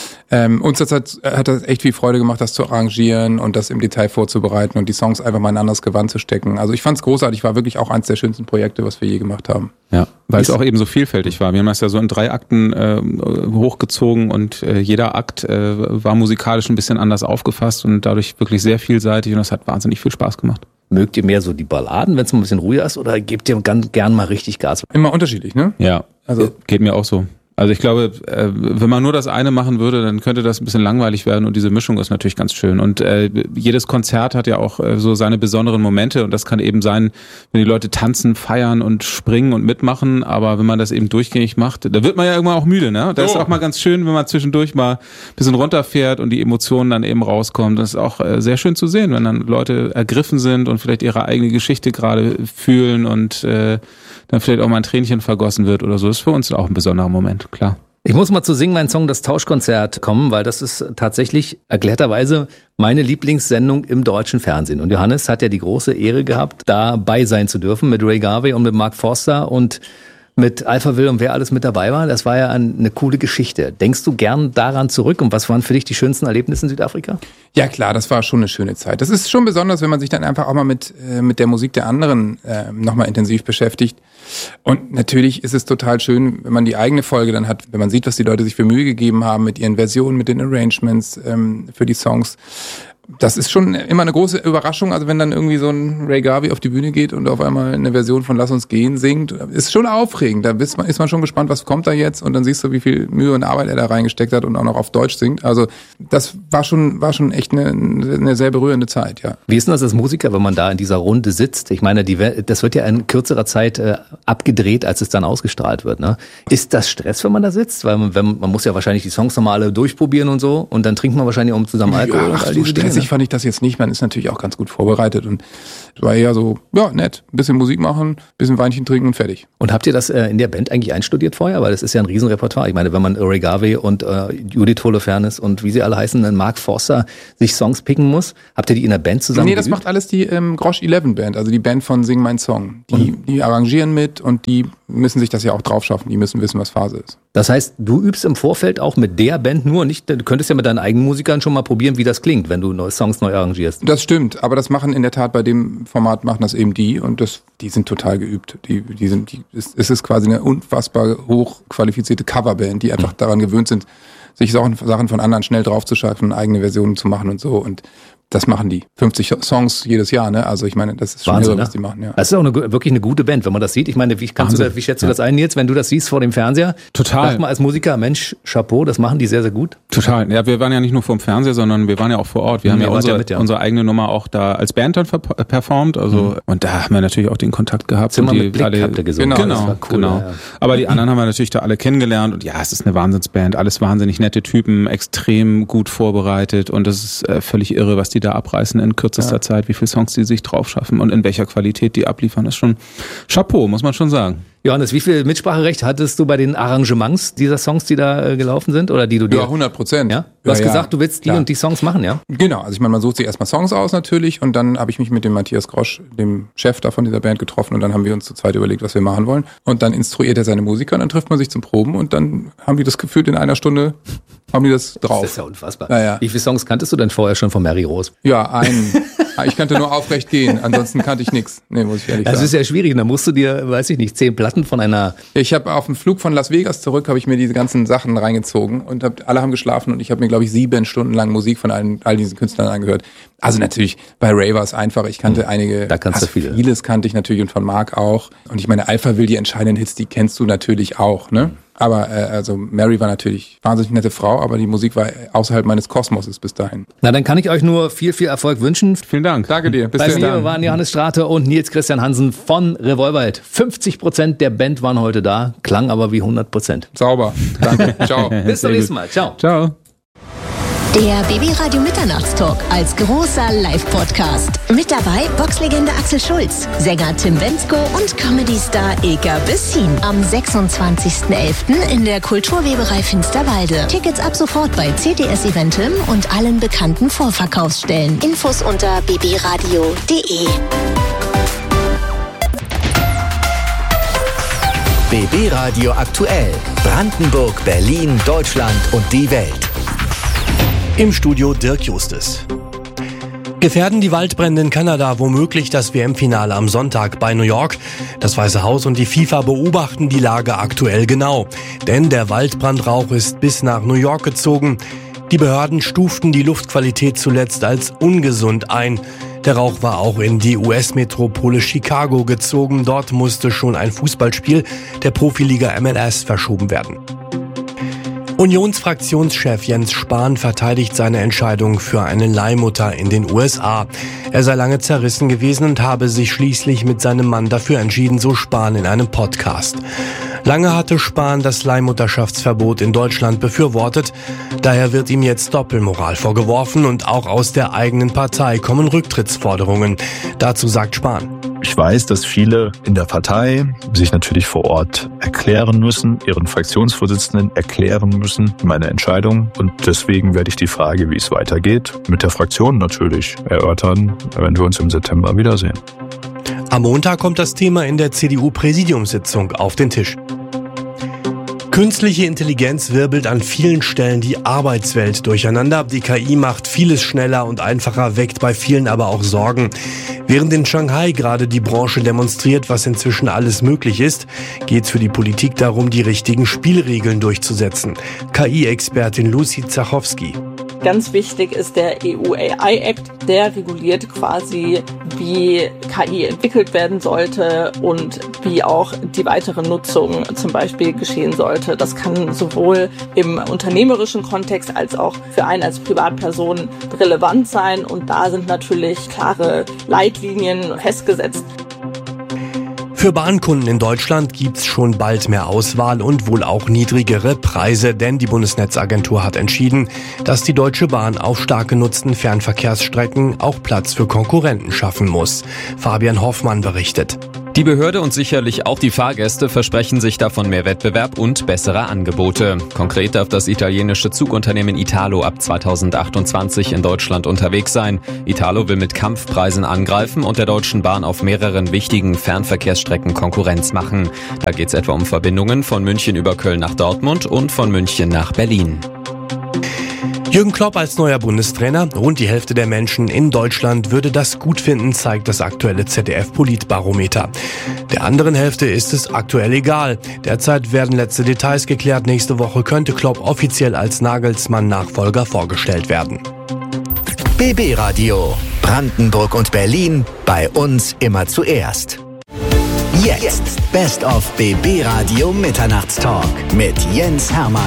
uns hat das echt viel Freude gemacht, das zu arrangieren und das im Detail vorzubereiten und die Songs einfach mal in ein anderes Gewand zu stecken. Also ich fand's großartig. War wirklich auch eins der schönsten Projekte, was wir je gemacht haben. Ja, weil es auch eben so vielfältig war. Wir haben das ja so in 3 Akten hochgezogen, und jeder Akt war musikalisch ein bisschen anders aufgefasst und dadurch wirklich sehr vielseitig, und das hat wahnsinnig viel Spaß gemacht. Mögt ihr mehr so die Balladen, wenn es mal ein bisschen ruhiger ist, oder gebt ihr ganz gern mal richtig Gas? Immer unterschiedlich, ne? Ja, also geht mir auch so. Also ich glaube, wenn man nur das eine machen würde, dann könnte das ein bisschen langweilig werden, und diese Mischung ist natürlich ganz schön. Und jedes Konzert hat ja auch so seine besonderen Momente, und das kann eben sein, wenn die Leute tanzen, feiern und springen und mitmachen, aber wenn man das eben durchgängig macht, da wird man ja irgendwann auch müde, ne? Das ist auch mal ganz schön, wenn man zwischendurch mal ein bisschen runterfährt und die Emotionen dann eben rauskommen. Das ist auch sehr schön zu sehen, wenn dann Leute ergriffen sind und vielleicht ihre eigene Geschichte gerade fühlen und dann vielleicht auch mal ein Tränchen vergossen wird oder so. Das ist für uns auch ein besonderer Moment, klar. Ich muss mal zu Sing mein Song, das Tauschkonzert kommen, weil das ist tatsächlich erklärterweise meine Lieblingssendung im deutschen Fernsehen. Und Johannes hat ja die große Ehre gehabt, dabei sein zu dürfen mit Ray Garvey und mit Mark Forster und mit Alpha Will und wer alles mit dabei war. Das war ja eine coole Geschichte. Denkst du gern daran zurück, und was waren für dich die schönsten Erlebnisse in Südafrika? Ja klar, das war schon eine schöne Zeit. Das ist schon besonders, wenn man sich dann einfach auch mal mit der Musik der anderen nochmal intensiv beschäftigt. Und natürlich ist es total schön, wenn man die eigene Folge dann hat, wenn man sieht, was die Leute sich für Mühe gegeben haben mit ihren Versionen, mit den Arrangements für die Songs. das ist schon immer eine große Überraschung, also wenn dann irgendwie so ein Ray Garvey auf die Bühne geht und auf einmal eine Version von Lass uns gehen singt, ist schon aufregend. Da ist man schon gespannt, was kommt da jetzt, und dann siehst du, wie viel Mühe und Arbeit er da reingesteckt hat und auch noch auf Deutsch singt. Also das war schon echt eine sehr berührende Zeit, ja. Wie ist denn das als Musiker, wenn man da in dieser Runde sitzt? Ich meine, das wird ja in kürzerer Zeit abgedreht, als es dann ausgestrahlt wird, ne? Ist das Stress, wenn man da sitzt? Weil man muss ja wahrscheinlich die Songs nochmal alle durchprobieren und so, und dann trinkt man wahrscheinlich auch zusammen Alkohol. Ja, so stressig fand ich das jetzt nicht. Man ist natürlich auch ganz gut vorbereitet und es war eher so, ja, nett. Ein bisschen Musik machen, ein bisschen Weinchen trinken und fertig. Und habt ihr das in der Band eigentlich einstudiert vorher? Weil das ist ja ein Riesenrepertoire. Ich meine, wenn man Ray Garvey und Judith Holofernes und wie sie alle heißen, dann Mark Forster sich Songs picken muss, habt ihr die in der Band zusammen das macht alles die Grosch 11 Band, also die Band von Sing Mein Song. Die arrangieren mit und die müssen sich das ja auch drauf schaffen. Die müssen wissen, was Phase ist. Das heißt, du übst im Vorfeld auch mit der Band nur, nicht? Du könntest ja mit deinen eigenen Musikern schon mal probieren, wie das klingt, wenn du neue Songs neu arrangierst. Das stimmt, aber das machen in der Tat bei dem Format machen das eben die, und die sind total geübt. Es ist quasi eine unfassbar hochqualifizierte Coverband, die einfach daran gewöhnt sind, sich Sachen von anderen schnell draufzuschaffen, eigene Versionen zu machen und so, und das machen die. 50 Songs jedes Jahr, ne? Also ich meine, das ist schon Wahnsinn, irre, was die machen, ja. Das ist auch wirklich eine gute Band, wenn man das sieht. Ich meine, wie schätzt du das ein, Nils, wenn du das siehst vor dem Fernseher? Total. Sagt man als Musiker, Mensch, Chapeau, das machen die sehr, sehr gut. Total. Ja, wir waren ja nicht nur vor dem Fernseher, sondern wir waren ja auch vor Ort. Wir haben ja unsere eigene Nummer auch da als Band dann performt. Also, und da haben wir natürlich auch den Kontakt gehabt. Zimmer und mit Blick alle, habt ihr gesungen. Genau, das war cool, genau. Ja. Aber die anderen haben wir natürlich da alle kennengelernt, und ja, es ist eine Wahnsinnsband. Alles wahnsinnig nette Typen, extrem gut vorbereitet, und das ist völlig irre, was die da abreißen in kürzester Zeit, wie viele Songs die sich drauf schaffen und in welcher Qualität die abliefern, ist schon Chapeau, muss man schon sagen. Johannes, wie viel Mitspracherecht hattest du bei den Arrangements dieser Songs, die da gelaufen sind? Oder die du dir... Ja, 100%. Ja? Du hast gesagt, du willst die und die Songs machen, ja? Genau, also ich meine, man sucht sich erstmal Songs aus natürlich, und dann habe ich mich mit dem Matthias Grosch, dem Chef da von dieser Band, getroffen, und dann haben wir uns zu zweit überlegt, was wir machen wollen. Und dann instruiert er seine Musiker, und dann trifft man sich zum Proben, und dann haben die das gefühlt in einer Stunde, haben die das drauf. Das ist ja unfassbar. Ja. Wie viele Songs kanntest du denn vorher schon von Mary Rose? Ja, einen. Ich kannte nur Aufrecht gehen, ansonsten kannte ich nichts. Nee, muss ich ehrlich sagen. Das ist ja schwierig, da musst du dir, weiß ich nicht, 10 Platten von einer... Ich habe auf dem Flug von Las Vegas zurück, habe ich mir diese ganzen Sachen reingezogen, und alle haben geschlafen, und ich habe mir, glaube ich, 7 Stunden lang Musik von all diesen Künstlern angehört. Also natürlich, bei Ray war es einfach, ich kannte einige, da kannst du vieles kannte ich natürlich, und von Mark auch. Und ich meine, Alphaville, die entscheidenden Hits, die kennst du natürlich auch, ne? Aber also Mary war natürlich eine wahnsinnig nette Frau, aber die Musik war außerhalb meines Kosmoses bis dahin. Na, dann kann ich euch nur viel, viel Erfolg wünschen. Vielen Dank. Danke dir. Bis dann. Bei mir waren Johannes Strate und Nils Christian Hansen von Revolverheld. 50% der Band waren heute da, klang aber wie 100%. Sauber. Danke. Ciao. Bis zum nächsten Mal. Ciao. Ciao. Der BB-Radio Mitternachtstalk als großer Live-Podcast. Mit dabei Boxlegende Axel Schulz, Sänger Tim Bendzko und Comedy-Star Ilka Bessin. Am 26.11. in der Kulturweberei Finsterwalde. Tickets ab sofort bei CTS Eventim und allen bekannten Vorverkaufsstellen. Infos unter bbradio.de. BB Radio aktuell. Brandenburg, Berlin, Deutschland und die Welt. Im Studio Dirk Justus. Gefährden die Waldbrände in Kanada womöglich das WM-Finale am Sonntag bei New York? Das Weiße Haus und die FIFA beobachten die Lage aktuell genau. Denn der Waldbrandrauch ist bis nach New York gezogen. Die Behörden stuften die Luftqualität zuletzt als ungesund ein. Der Rauch war auch in die US-Metropole Chicago gezogen. Dort musste schon ein Fußballspiel der Profiliga MLS verschoben werden. Unionsfraktionschef Jens Spahn verteidigt seine Entscheidung für eine Leihmutter in den USA. Er sei lange zerrissen gewesen und habe sich schließlich mit seinem Mann dafür entschieden, so Spahn in einem Podcast. Lange hatte Spahn das Leihmutterschaftsverbot in Deutschland befürwortet. Daher wird ihm jetzt Doppelmoral vorgeworfen, und auch aus der eigenen Partei kommen Rücktrittsforderungen. Dazu sagt Spahn: Ich weiß, dass viele in der Partei sich natürlich vor Ort erklären müssen, ihren Fraktionsvorsitzenden erklären müssen, meine Entscheidung. Und deswegen werde ich die Frage, wie es weitergeht, mit der Fraktion natürlich erörtern, wenn wir uns im September wiedersehen. Am Montag kommt das Thema in der CDU-Präsidiumssitzung auf den Tisch. Künstliche Intelligenz wirbelt an vielen Stellen die Arbeitswelt durcheinander. Die KI macht vieles schneller und einfacher, weckt bei vielen aber auch Sorgen. Während in Shanghai gerade die Branche demonstriert, was inzwischen alles möglich ist, geht es für die Politik darum, die richtigen Spielregeln durchzusetzen. KI-Expertin Lucy Zachowski. Ganz wichtig ist der EU AI Act, der reguliert quasi, wie KI entwickelt werden sollte und wie auch die weitere Nutzung zum Beispiel geschehen sollte. Das kann sowohl im unternehmerischen Kontext als auch für einen als Privatperson relevant sein und da sind natürlich klare Leitlinien festgesetzt. Für Bahnkunden in Deutschland gibt's schon bald mehr Auswahl und wohl auch niedrigere Preise, denn die Bundesnetzagentur hat entschieden, dass die Deutsche Bahn auf stark genutzten Fernverkehrsstrecken auch Platz für Konkurrenten schaffen muss. Fabian Hoffmann berichtet. Die Behörde und sicherlich auch die Fahrgäste versprechen sich davon mehr Wettbewerb und bessere Angebote. Konkret darf das italienische Zugunternehmen Italo ab 2028 in Deutschland unterwegs sein. Italo will mit Kampfpreisen angreifen und der Deutschen Bahn auf mehreren wichtigen Fernverkehrsstrecken Konkurrenz machen. Da geht's etwa um Verbindungen von München über Köln nach Dortmund und von München nach Berlin. Jürgen Klopp als neuer Bundestrainer. Rund die Hälfte der Menschen in Deutschland würde das gut finden, zeigt das aktuelle ZDF-Politbarometer. Der anderen Hälfte ist es aktuell egal. Derzeit werden letzte Details geklärt. Nächste Woche könnte Klopp offiziell als Nagelsmann-Nachfolger vorgestellt werden. BB Radio. Brandenburg und Berlin. Bei uns immer zuerst. Jetzt. Best of BB Radio Mitternachtstalk mit Jens Hermann.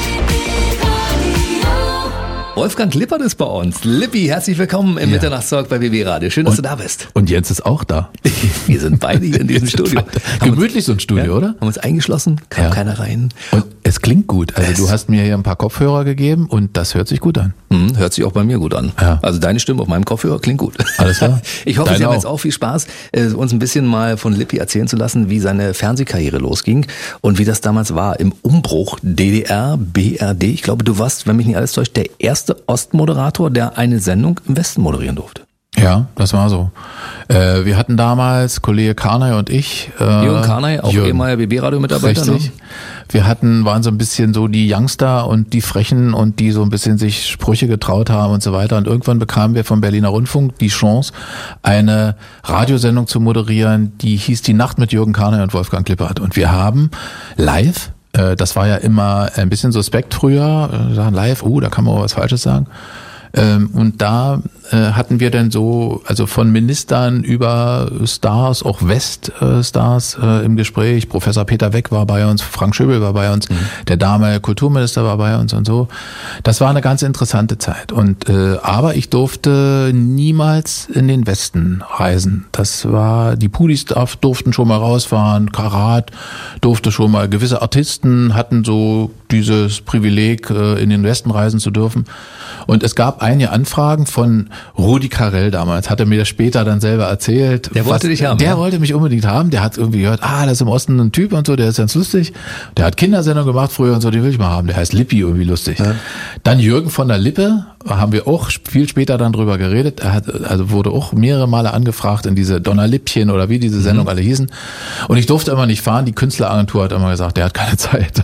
Wolfgang Lippert ist bei uns. Lippi, herzlich willkommen im Mitternachtstalk bei BB Radio. Schön, dass du da bist. Und Jens ist auch da. Wir sind beide hier in diesem Studio. Gemütlich so ein Studio, oder? Haben uns eingeschlossen, kam keiner rein. Und es klingt gut. Also du hast mir hier ein paar Kopfhörer gegeben und das hört sich gut an. Hört sich auch bei mir gut an. Ja. Also deine Stimme auf meinem Kopfhörer klingt gut. Alles klar. Ich hoffe, Sie haben jetzt auch viel Spaß, uns ein bisschen mal von Lippi erzählen zu lassen, wie seine Fernsehkarriere losging und wie das damals war im Umbruch DDR, BRD. Ich glaube, du warst, wenn mich nicht alles täuscht, der erste Ostmoderator, der eine Sendung im Westen moderieren durfte. Ja, das war so. Wir hatten damals, Kollege Karnay und ich. Jürgen Karnay, auch ehemaliger BB-Radio-Mitarbeiter. Richtig. Ne? Wir waren so ein bisschen so die Youngster und die Frechen und die so ein bisschen sich Sprüche getraut haben und so weiter. Und irgendwann bekamen wir vom Berliner Rundfunk die Chance, eine Radiosendung zu moderieren, die hieß Die Nacht mit Jürgen Karnay und Wolfgang Lippert. Und wir haben live, das war ja immer ein bisschen suspekt früher, sagen live, da kann man auch was Falsches sagen. Und da hatten wir dann so, also von Ministern über Stars, auch Weststars im Gespräch. Professor Peter Weck war bei uns, Frank Schöbel war bei uns, der damalige Kulturminister war bei uns und so. Das war eine ganz interessante Zeit. Und aber ich durfte niemals in den Westen reisen. Das war, die Pudis durften schon mal rausfahren, Karat durfte schon mal, gewisse Artisten hatten so dieses Privileg, in den Westen reisen zu dürfen. Und es gab einige Anfragen von Rudi Carrell damals, hat er mir das später dann selber erzählt. Der wollte dich haben. Der wollte mich unbedingt haben, der hat irgendwie gehört, das ist im Osten ein Typ und so, der ist ganz lustig. Der hat Kindersendung gemacht früher und so, den will ich mal haben, der heißt Lippi, irgendwie lustig. Ja. Dann Jürgen von der Lippe, haben wir auch viel später dann drüber geredet. Er wurde auch mehrere Male angefragt in diese Donnerlippchen oder wie diese Sendung alle hießen. Und ich durfte immer nicht fahren, die Künstleragentur hat immer gesagt, der hat keine Zeit.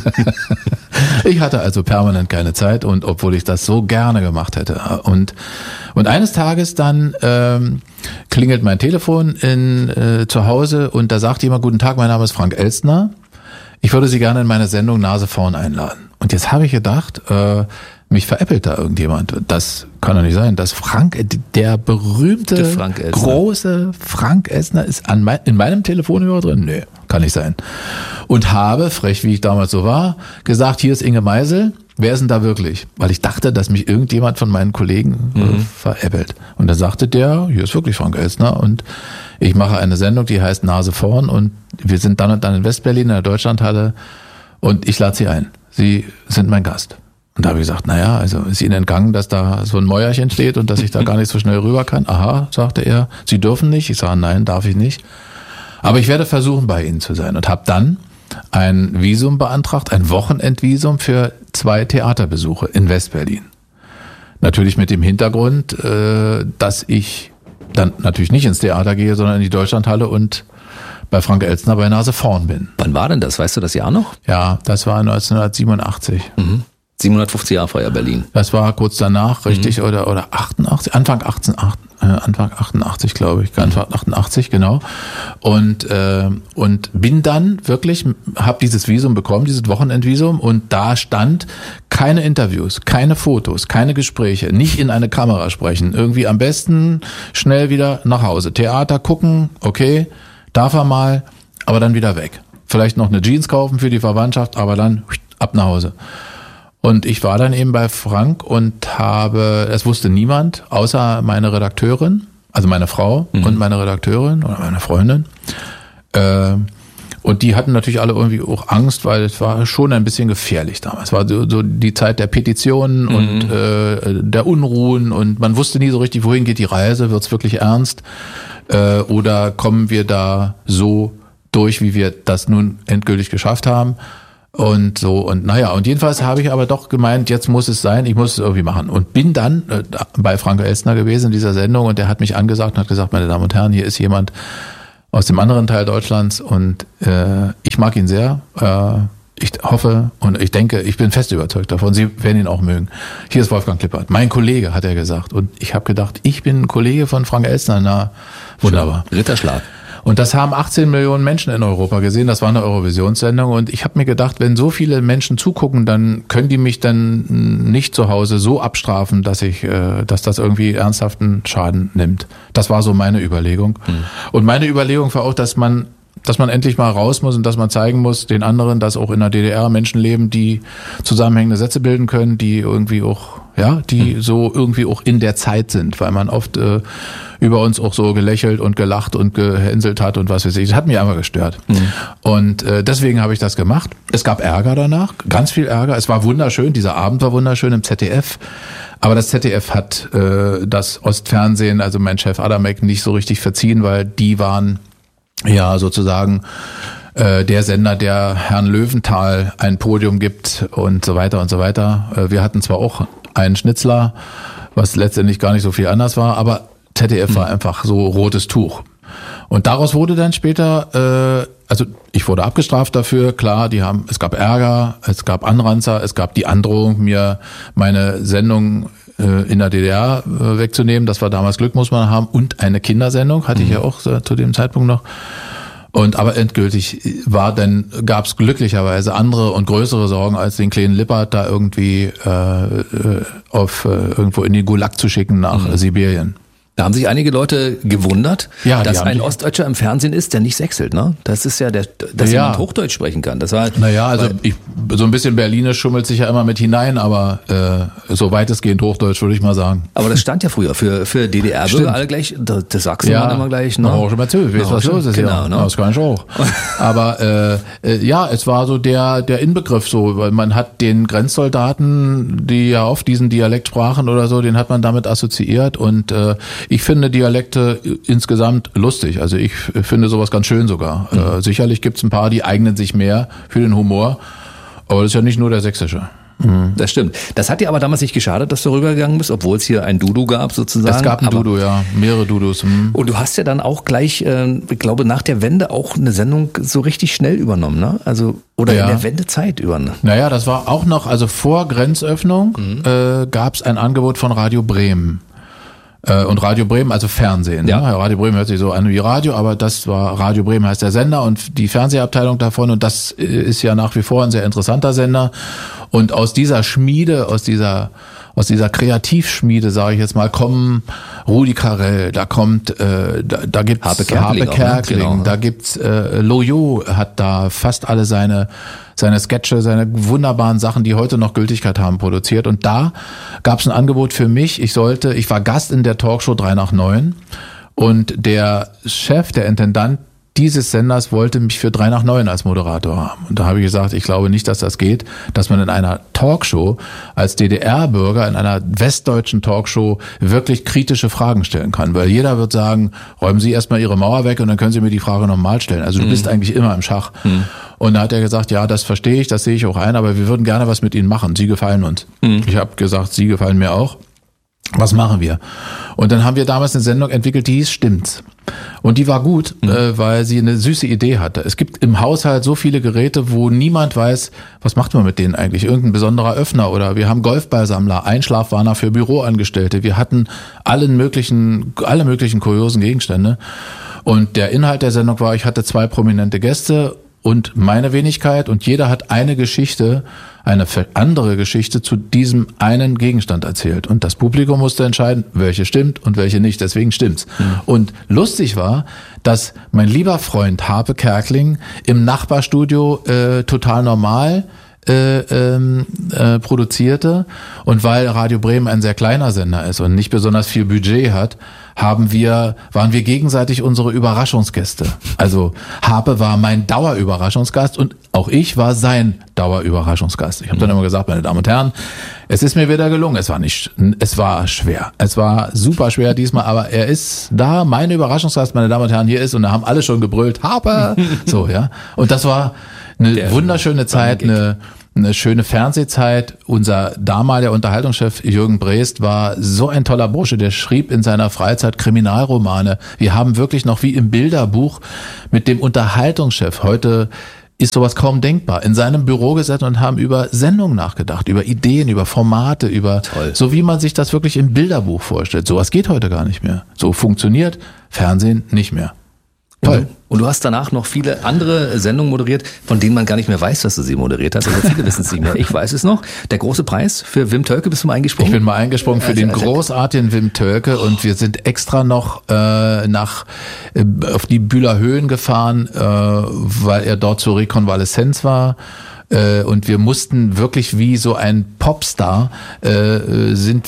Ich hatte also permanent keine Zeit und obwohl ich das so gerne gemacht hätte. Und eines Tages dann klingelt mein Telefon zu Hause und da sagt jemand, guten Tag, mein Name ist Frank Elstner. Ich würde Sie gerne in meine Sendung Nase vorn einladen. Und jetzt habe ich gedacht, mich veräppelt da irgendjemand. Das kann doch nicht sein. Das der berühmte, große Frank Elstner ist in meinem Telefonhörer drin? Nö, kann nicht sein. Und habe, frech wie ich damals so war, gesagt, hier ist Inge Meisel. Wer ist denn da wirklich? Weil ich dachte, dass mich irgendjemand von meinen Kollegen veräppelt. Und da sagte der, hier ist wirklich Frank Elstner und ich mache eine Sendung, die heißt Nase vorn und wir sind dann und dann in Westberlin in der Deutschlandhalle und ich lade Sie ein. Sie sind mein Gast. Und da habe ich gesagt, also ist Ihnen entgangen, dass da so ein Mäuerchen steht und dass ich da gar nicht so schnell rüber kann? Aha, sagte er, Sie dürfen nicht. Ich sage, nein, darf ich nicht. Aber ich werde versuchen, bei Ihnen zu sein. Und habe dann ein Visum beantragt, ein Wochenendvisum für 2 Theaterbesuche in Westberlin. Natürlich mit dem Hintergrund, dass ich dann natürlich nicht ins Theater gehe, sondern in die Deutschlandhalle und bei Frank Elstner bei Nase vorn bin. Wann war denn das? Weißt du das Jahr noch? Ja, das war 1987. 750-Jahr-Feier Berlin. Das war kurz danach, richtig, oder 88, Anfang 88, glaube ich, Anfang 88, genau. Und bin dann wirklich, habe dieses Visum bekommen, dieses Wochenendvisum, und da stand keine Interviews, keine Fotos, keine Gespräche, nicht in eine Kamera sprechen, irgendwie am besten schnell wieder nach Hause. Theater gucken, okay, darf er mal, aber dann wieder weg. Vielleicht noch eine Jeans kaufen für die Verwandtschaft, aber dann ab nach Hause. Und ich war dann eben bei Frank und es wusste niemand, außer meine Redakteurin, also meine Frau und meine Redakteurin oder meine Freundin. Und die hatten natürlich alle irgendwie auch Angst, weil es war schon ein bisschen gefährlich damals. Es war so die Zeit der Petitionen und der Unruhen, und man wusste nie so richtig, wohin geht die Reise, wird's wirklich ernst oder kommen wir da so durch, wie wir das nun endgültig geschafft haben. Und so, und und jedenfalls habe ich aber doch gemeint, jetzt muss es sein, ich muss es irgendwie machen. Und bin dann bei Frank Elstner gewesen in dieser Sendung, und der hat mich angesagt und hat gesagt, meine Damen und Herren, hier ist jemand aus dem anderen Teil Deutschlands, und ich mag ihn sehr. Ich hoffe und ich denke, ich bin fest überzeugt davon, Sie werden ihn auch mögen. Hier ist Wolfgang Klippert, mein Kollege, hat er gesagt. Und ich habe gedacht, ich bin ein Kollege von Frank Elstner, na wunderbar. Ritterschlag. Und das haben 18 Millionen Menschen in Europa gesehen. Das war eine Eurovisionssendung. Und ich habe mir gedacht, wenn so viele Menschen zugucken, dann können die mich dann nicht zu Hause so abstrafen, dass das irgendwie ernsthaften Schaden nimmt. Das war so meine Überlegung. Und meine Überlegung war auch, dass man endlich mal raus muss und dass man zeigen muss den anderen, dass auch in der DDR Menschen leben, die zusammenhängende Sätze bilden können, die irgendwie auch, die so irgendwie auch in der Zeit sind, weil man oft über uns auch so gelächelt und gelacht und gehänselt hat und was weiß ich. Das hat mich einfach gestört. Und deswegen habe ich das gemacht. Es gab Ärger danach, ganz viel Ärger. Es war wunderschön, dieser Abend war wunderschön im ZDF. Aber das ZDF hat das Ostfernsehen, also mein Chef Adamek, nicht so richtig verziehen, weil die waren sozusagen der Sender, der Herrn Löwenthal ein Podium gibt und so weiter und so weiter. Wir hatten zwar auch einen Schnitzler, was letztendlich gar nicht so viel anders war, aber ZDF war einfach so rotes Tuch. Und daraus wurde dann später, ich wurde abgestraft dafür, klar, es gab Ärger, es gab Anranzer, es gab die Androhung, mir meine Sendung in der DDR wegzunehmen. Das war damals Glück, muss man haben. Und eine Kindersendung hatte ich ja auch zu dem Zeitpunkt noch. Aber endgültig gab es glücklicherweise andere und größere Sorgen, als den kleinen Lippert da irgendwie irgendwo in den Gulag zu schicken nach Sibirien. Da haben sich einige Leute gewundert, dass ein die Ostdeutscher im Fernsehen ist, der nicht sächselt, ne? Das ist dass jemand Hochdeutsch sprechen kann. Das war, so ein bisschen Berliner schummelt sich ja immer mit hinein, aber so weitestgehend Hochdeutsch, würde ich mal sagen. Aber das stand ja früher für DDR-Bürger alle gleich, das Sachsen waren immer gleich, ne? Schon mal zu, weißt was los ist, genau, ne? Das kann ich auch. Aber es war so der Inbegriff so, weil man hat den Grenzsoldaten, die ja oft diesen Dialekt sprachen oder so, den hat man damit assoziiert, und ich finde Dialekte insgesamt lustig. Also ich finde sowas ganz schön sogar. Sicherlich gibt's ein paar, die eignen sich mehr für den Humor. Aber das ist ja nicht nur der sächsische. Das stimmt. Das hat dir aber damals nicht geschadet, dass du rübergegangen bist, obwohl es hier ein Dudu gab sozusagen. Es gab ein Dudu, ja. Mehrere Dudus. Und du hast ja dann auch gleich, ich glaube, nach der Wende auch eine Sendung so richtig schnell übernommen, ne? In der Wendezeit übernommen. Naja, das war auch noch, also vor Grenzöffnung gab's ein Angebot von Radio Bremen. Und Radio Bremen, also Fernsehen. Ja. Ne? Radio Bremen hört sich so an wie Radio, aber das war Radio Bremen heißt der Sender und die Fernsehabteilung davon, und das ist ja nach wie vor ein sehr interessanter Sender. Und aus dieser Schmiede, aus dieser Kreativschmiede, sage ich jetzt mal, kommen Rudi Carrell, da kommt, da gibt's Harpe Kerkeling, genau. Da gibt's Loyo hat da fast alle seine Sketche, seine wunderbaren Sachen, die heute noch Gültigkeit haben, produziert. Und da gab's ein Angebot für mich. Ich war Gast in der Talkshow 3 nach 9 und der Chef, der Intendant dieses Senders wollte mich für 3 nach 9 als Moderator haben. Und da habe ich gesagt, ich glaube nicht, dass das geht, dass man in einer Talkshow als DDR-Bürger, in einer westdeutschen Talkshow wirklich kritische Fragen stellen kann. Weil jeder wird sagen, räumen Sie erstmal Ihre Mauer weg und dann können Sie mir die Frage nochmal stellen. Also du bist eigentlich immer im Schach. Und da hat er gesagt, ja, das verstehe ich, das sehe ich auch ein, aber wir würden gerne was mit Ihnen machen. Sie gefallen uns. Ich habe gesagt, Sie gefallen mir auch. Was machen wir? Und dann haben wir damals eine Sendung entwickelt, die hieß Stimmt's. Und die war gut, weil sie eine süße Idee hatte. Es gibt im Haushalt so viele Geräte, wo niemand weiß, was macht man mit denen eigentlich? Irgendein besonderer Öffner oder wir haben Golfballsammler, Einschlafwarner für Büroangestellte. Wir hatten alle möglichen kuriosen Gegenstände. Und der Inhalt der Sendung war, ich hatte 2 prominente Gäste und meine Wenigkeit und jeder hat eine Geschichte, eine andere Geschichte zu diesem einen Gegenstand erzählt. Und das Publikum musste entscheiden, welche stimmt und welche nicht. Deswegen stimmt's. Und lustig war, dass mein lieber Freund Harpe Kerkeling im Nachbarstudio total normal produzierte. Und weil Radio Bremen ein sehr kleiner Sender ist und nicht besonders viel Budget hat, waren wir gegenseitig unsere Überraschungsgäste. Also Harpe war mein Dauerüberraschungsgast und auch ich war sein Dauerüberraschungsgast. Ich habe dann immer gesagt, meine Damen und Herren, es ist mir wieder gelungen. Es war schwer. Es war super schwer diesmal, aber er ist da, mein Überraschungsgast, meine Damen und Herren, hier ist und da haben alle schon gebrüllt, Harpe! So, ja. Und das war eine wunderschöne Zeit, eine schöne Fernsehzeit. Unser damaliger Unterhaltungschef Jürgen Breest war so ein toller Bursche, der schrieb in seiner Freizeit Kriminalromane. Wir haben wirklich noch wie im Bilderbuch mit dem Unterhaltungschef, heute ist sowas kaum denkbar, in seinem Büro gesessen und haben über Sendungen nachgedacht, über Ideen, über Formate, so wie man sich das wirklich im Bilderbuch vorstellt. Sowas geht heute gar nicht mehr. So funktioniert Fernsehen nicht mehr. Toll. Und du hast danach noch viele andere Sendungen moderiert, von denen man gar nicht mehr weiß, dass du sie moderiert hast. Also viele wissen es nicht mehr. Ich weiß es noch. Der große Preis für Wim Tölke, bist du mal eingesprungen? Ich bin mal eingesprungen für den großartigen Wim Tölke und wir sind extra noch auf die Bühler Höhen gefahren, weil er dort zur Rekonvaleszenz war. Und wir mussten wirklich wie so ein Popstar, sind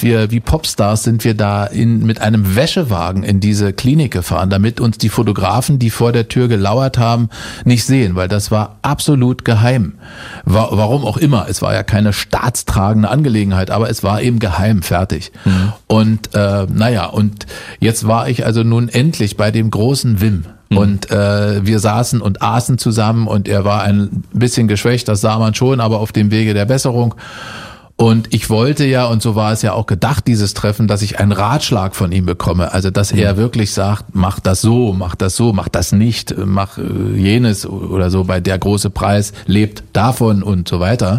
wir da mit einem Wäschewagen in diese Klinik gefahren, damit uns die Fotografen, die vor der Tür gelauert haben, nicht sehen, weil das war absolut geheim. Warum auch immer, es war ja keine staatstragende Angelegenheit, aber es war eben geheim, fertig. Und und jetzt war ich also nun endlich bei dem großen Wim. Und wir saßen und aßen zusammen und er war ein bisschen geschwächt, das sah man schon, aber auf dem Wege der Besserung. Und ich wollte ja, und so war es ja auch gedacht, dieses Treffen, dass ich einen Ratschlag von ihm bekomme. Also, dass er wirklich sagt, mach das mach das nicht, mach jenes oder so, bei der große Preis lebt davon und so weiter.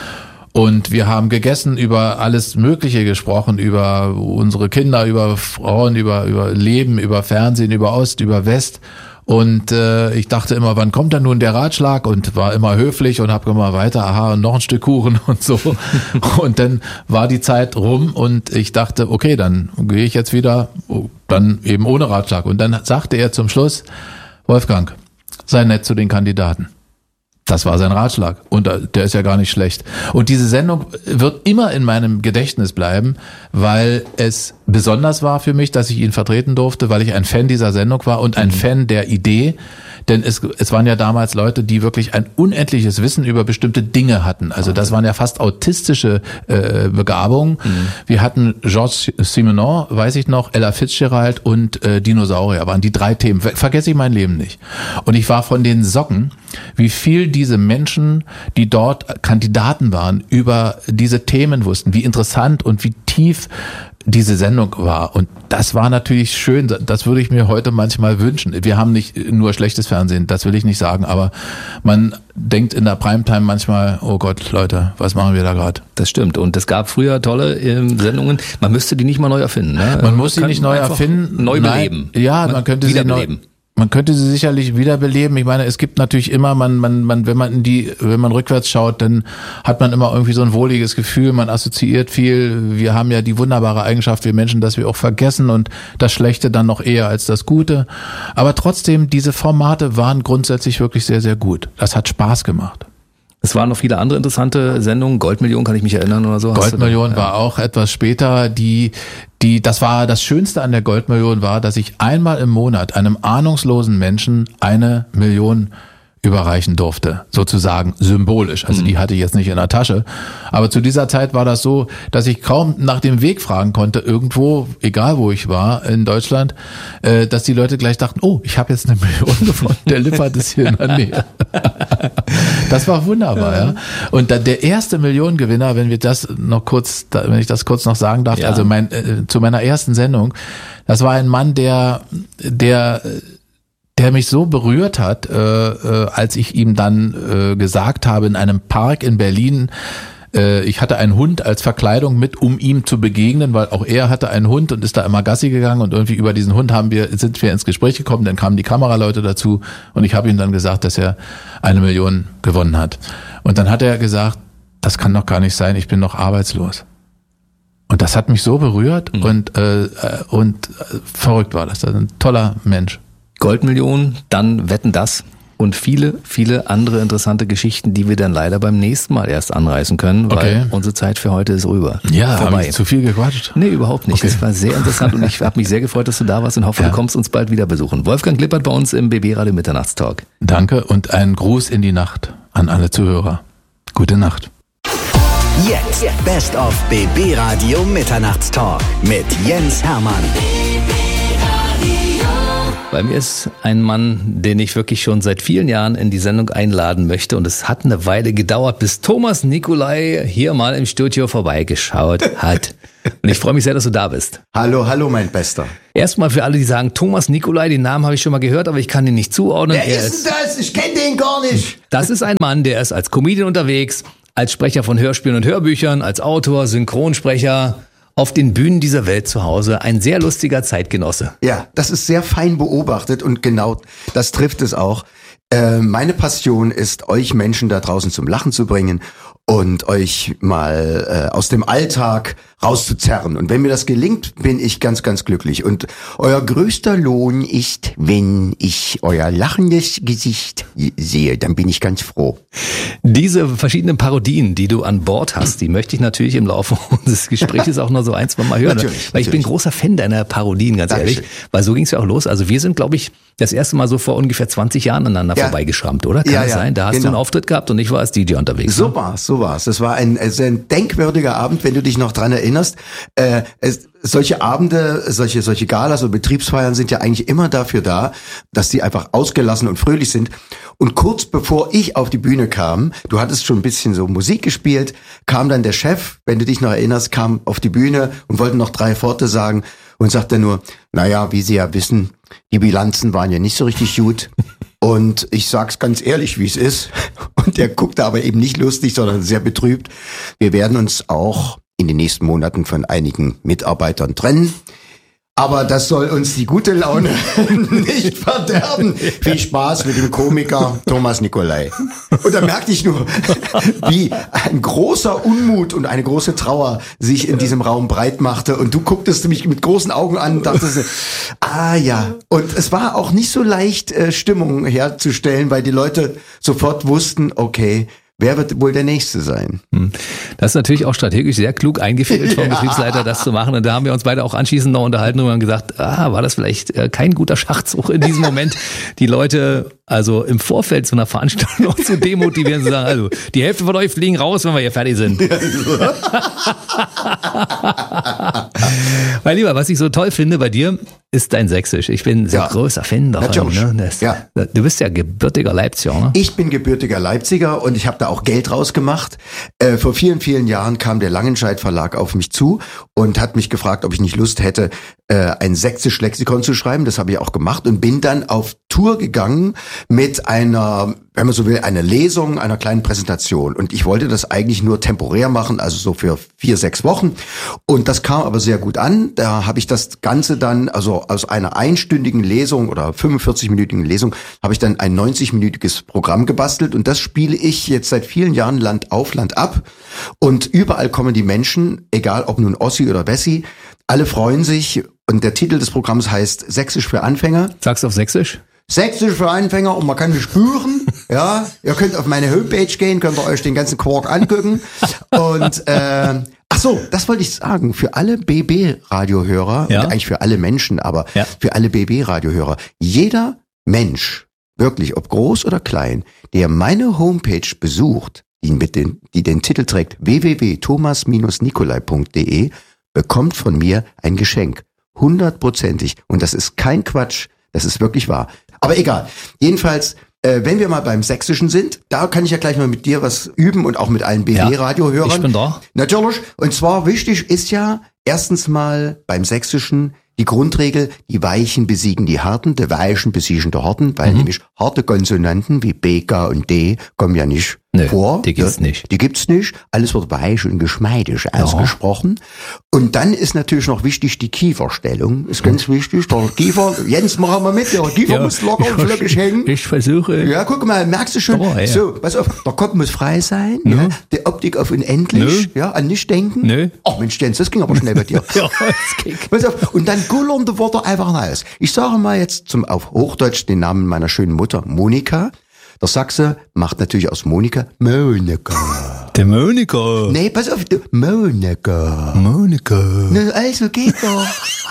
Und wir haben gegessen, über alles Mögliche gesprochen, über unsere Kinder, über Frauen, über Leben, über Fernsehen, über Ost, über West. Und ich dachte immer, wann kommt dann nun der Ratschlag? Und war immer höflich und habe immer weiter, aha, und noch ein Stück Kuchen und so. Und dann war die Zeit rum und ich dachte, okay, dann gehe ich jetzt wieder, dann eben ohne Ratschlag. Und dann sagte er zum Schluss, Wolfgang, sei nett zu den Kandidaten. Das war sein Ratschlag und der ist ja gar nicht schlecht. Und diese Sendung wird immer in meinem Gedächtnis bleiben, weil es besonders war für mich, dass ich ihn vertreten durfte, weil ich ein Fan dieser Sendung war und ein Fan der Idee. Denn es waren ja damals Leute, die wirklich ein unendliches Wissen über bestimmte Dinge hatten. Also das waren ja fast autistische Begabungen. Wir hatten Georges Simenon, weiß ich noch, Ella Fitzgerald und Dinosaurier waren die 3 Themen. Vergesse ich mein Leben nicht. Und ich war von den Socken, wie viel diese Menschen, die dort Kandidaten waren, über diese Themen wussten, wie interessant und wie tief diese Sendung war. Und das war natürlich schön. Das würde ich mir heute manchmal wünschen. Wir haben nicht nur schlechtes Fernsehen, das will ich nicht sagen, aber man denkt in der Primetime manchmal, oh Gott, Leute, was machen wir da gerade? Das stimmt. Und es gab früher tolle Sendungen. Man müsste die nicht mal neu erfinden. Ne? Man muss sie nicht neu erfinden. Neu beleben. Ja, man könnte sie neu... Man könnte sie sicherlich wiederbeleben. Ich meine, es gibt natürlich immer, wenn man rückwärts schaut, dann hat man immer irgendwie so ein wohliges Gefühl, man assoziiert viel. Wir haben ja die wunderbare Eigenschaft, wir Menschen, dass wir auch vergessen und das Schlechte dann noch eher als das Gute. Aber trotzdem, diese Formate waren grundsätzlich wirklich sehr, sehr gut. Das hat Spaß gemacht. Es waren noch viele andere interessante Sendungen. Goldmillion kann ich mich erinnern oder so. Goldmillion war auch etwas später. Das war das Schönste an der Goldmillion war, dass ich einmal im Monat einem ahnungslosen Menschen 1 Million überreichen durfte, sozusagen symbolisch. Also die hatte ich jetzt nicht in der Tasche. Aber zu dieser Zeit war das so, dass ich kaum nach dem Weg fragen konnte, irgendwo, egal wo ich war in Deutschland, dass die Leute gleich dachten, oh, ich habe jetzt 1 Million gewonnen, der Lippert ist hier in der Nähe. Das war wunderbar, ja. Und dann der erste Millionengewinner, wenn ich das kurz noch sagen darf, also zu meiner ersten Sendung, das war ein Mann, der mich so berührt hat, als ich ihm dann gesagt habe, in einem Park in Berlin, ich hatte einen Hund als Verkleidung mit, um ihm zu begegnen, weil auch er hatte einen Hund und ist da immer Gassi gegangen und irgendwie über diesen Hund sind wir ins Gespräch gekommen, dann kamen die Kameraleute dazu und ich habe ihm dann gesagt, dass er 1 Million gewonnen hat. Und dann hat er gesagt, das kann doch gar nicht sein, ich bin noch arbeitslos. Und das hat mich so berührt und verrückt war das. Das ist ein toller Mensch. Goldmillion, dann Wetten, das und viele, viele andere interessante Geschichten, die wir dann leider beim nächsten Mal erst anreißen können, weil unsere Zeit für heute ist rüber. Ja, habe ich zu viel gequatscht? Nee, überhaupt nicht. Das war sehr interessant und ich habe mich sehr gefreut, dass du da warst und hoffe, du kommst uns bald wieder besuchen. Wolfgang Lippert bei uns im BB Radio Mitternachtstalk. Danke und einen Gruß in die Nacht an alle Zuhörer. Gute Nacht. Jetzt Best of BB Radio Mitternachtstalk mit Jens Hermann. Bei mir ist ein Mann, den ich wirklich schon seit vielen Jahren in die Sendung einladen möchte. Und es hat eine Weile gedauert, bis Thomas Nicolai hier mal im Studio vorbeigeschaut hat. Und ich freue mich sehr, dass du da bist. Hallo, mein Bester. Erstmal für alle, die sagen, Thomas Nicolai, den Namen habe ich schon mal gehört, aber ich kann ihn nicht zuordnen. Wer ist denn das? Ich kenne den gar nicht. Das ist ein Mann, der ist als Comedian unterwegs, als Sprecher von Hörspielen und Hörbüchern, als Autor, Synchronsprecher, auf den Bühnen dieser Welt zu Hause, ein sehr lustiger Zeitgenosse. Ja, das ist sehr fein beobachtet und genau das trifft es auch. Meine Passion ist, euch Menschen da draußen zum Lachen zu bringen und euch mal aus dem Alltag rauszuzerren. Und wenn mir das gelingt, bin ich ganz, ganz glücklich. Und euer größter Lohn ist, wenn ich euer lachendes Gesicht sehe, dann bin ich ganz froh. Diese verschiedenen Parodien, die du an Bord hast, die möchte ich natürlich im Laufe unseres Gesprächs auch noch so 1-2 Mal hören. Weil ich bin großer Fan deiner Parodien, ganz ehrlich. Weil so ging es ja auch los. Also wir sind, glaube ich, das erste Mal so vor ungefähr 20 Jahren aneinander vorbeigeschrammt, oder? Kann das sein? Da hast du einen Auftritt gehabt und ich war als DJ unterwegs. So war's. Das war ein denkwürdiger Abend, wenn du dich noch dran erinnerst. Solche Abende, solche Galas und Betriebsfeiern sind ja eigentlich immer dafür da, dass die einfach ausgelassen und fröhlich sind. Und kurz bevor ich auf die Bühne kam, du hattest schon ein bisschen so Musik gespielt, kam dann der Chef, wenn du dich noch erinnerst, kam auf die Bühne und wollte noch 3 Worte sagen und sagte nur, naja, wie Sie ja wissen, die Bilanzen waren ja nicht so richtig gut. Und ich sag's ganz ehrlich, wie es ist. Und der guckte aber eben nicht lustig, sondern sehr betrübt. Wir werden uns auch in den nächsten Monaten von einigen Mitarbeitern trennen. Aber das soll uns die gute Laune nicht verderben. Viel Spaß mit dem Komiker Thomas Nicolai. Und da merkte ich nur, wie ein großer Unmut und eine große Trauer sich in diesem Raum breit machte. Und du gucktest mich mit großen Augen an und dachtest, ja. Und es war auch nicht so leicht, Stimmung herzustellen, weil die Leute sofort wussten, okay, wer wird wohl der Nächste sein? Das ist natürlich auch strategisch sehr klug eingefädelt vom Betriebsleiter, das zu machen. Und da haben wir uns beide auch anschließend noch unterhalten und haben gesagt, war das vielleicht kein guter Schachzug in diesem Moment, die Leute also im Vorfeld zu einer Veranstaltung noch zu demotivieren, zu sagen, also die Hälfte von euch fliegen raus, wenn wir hier fertig sind. Mein Lieber, was ich so toll finde bei dir, ist dein Sächsisch. Ich bin sehr großer Fan davon. Ne? Du bist ja gebürtiger Leipziger, ne? Ich bin gebürtiger Leipziger und ich habe da auch Geld rausgemacht. Vor vielen, vielen Jahren kam der Langenscheidt Verlag auf mich zu und hat mich gefragt, ob ich nicht Lust hätte, ein Sächsisch-Lexikon zu schreiben. Das habe ich auch gemacht und bin dann auf Tour gegangen mit einer, wenn man so will, einer Lesung, einer kleinen Präsentation. Und ich wollte das eigentlich nur temporär machen, also so für 4-6 Wochen. Und das kam aber sehr gut an. Da habe ich das Ganze dann, also aus einer einstündigen Lesung oder 45-minütigen Lesung, habe ich dann ein 90-minütiges Programm gebastelt. Und das spiele ich jetzt seit vielen Jahren Land auf, Land ab. Und überall kommen die Menschen, egal ob nun Ossi oder Wessi, alle freuen sich. Und der Titel des Programms heißt Sächsisch für Anfänger. Sagst du auf Sächsisch? Sächsisch für Anfänger und man kann mich spüren. Ja, ihr könnt auf meine Homepage gehen, könnt ihr euch den ganzen Quark angucken. Und ach so, das wollte ich sagen. Für alle BB-Radiohörer und eigentlich für alle Menschen, aber für alle BB-Radiohörer. Jeder Mensch, wirklich, ob groß oder klein, der meine Homepage besucht, die den Titel trägt www.thomas-nicolai.de, bekommt von mir ein Geschenk. 100%. Und das ist kein Quatsch. Das ist wirklich wahr. Aber egal. Jedenfalls wenn wir mal beim Sächsischen sind, da kann ich ja gleich mal mit dir was üben und auch mit allen BB-Radio-Hörern. Ich bin da. Natürlich. Und zwar wichtig ist ja erstens mal beim Sächsischen die Grundregel, die Weichen besiegen die Harten, die Weichen besiegen die Harten, weil nämlich harte Konsonanten wie B, K und D kommen ja nicht vor. Die gibt's nicht. Die gibt's nicht. Alles wird weich und geschmeidig ausgesprochen. Und dann ist natürlich noch wichtig die Kieferstellung. Ist ganz wichtig. Der Kiefer, Jens, mach mal mit. Der Kiefer muss locker und flockig hängen. Ich versuche. Ja, guck mal, merkst du schon. So, pass auf, der Kopf muss frei sein. Ja, die Optik auf unendlich. Ja, an nicht denken. Ach Mensch, Jens, das ging aber schnell bei dir. Pass auf. Und dann gullernde Worte einfach raus. Ich sage mal jetzt auf Hochdeutsch den Namen meiner schönen Mutter, Monika. Der Sachse macht natürlich aus Monika Monika. Der Monika. Nee, pass auf, Monika. Ne, also geht doch.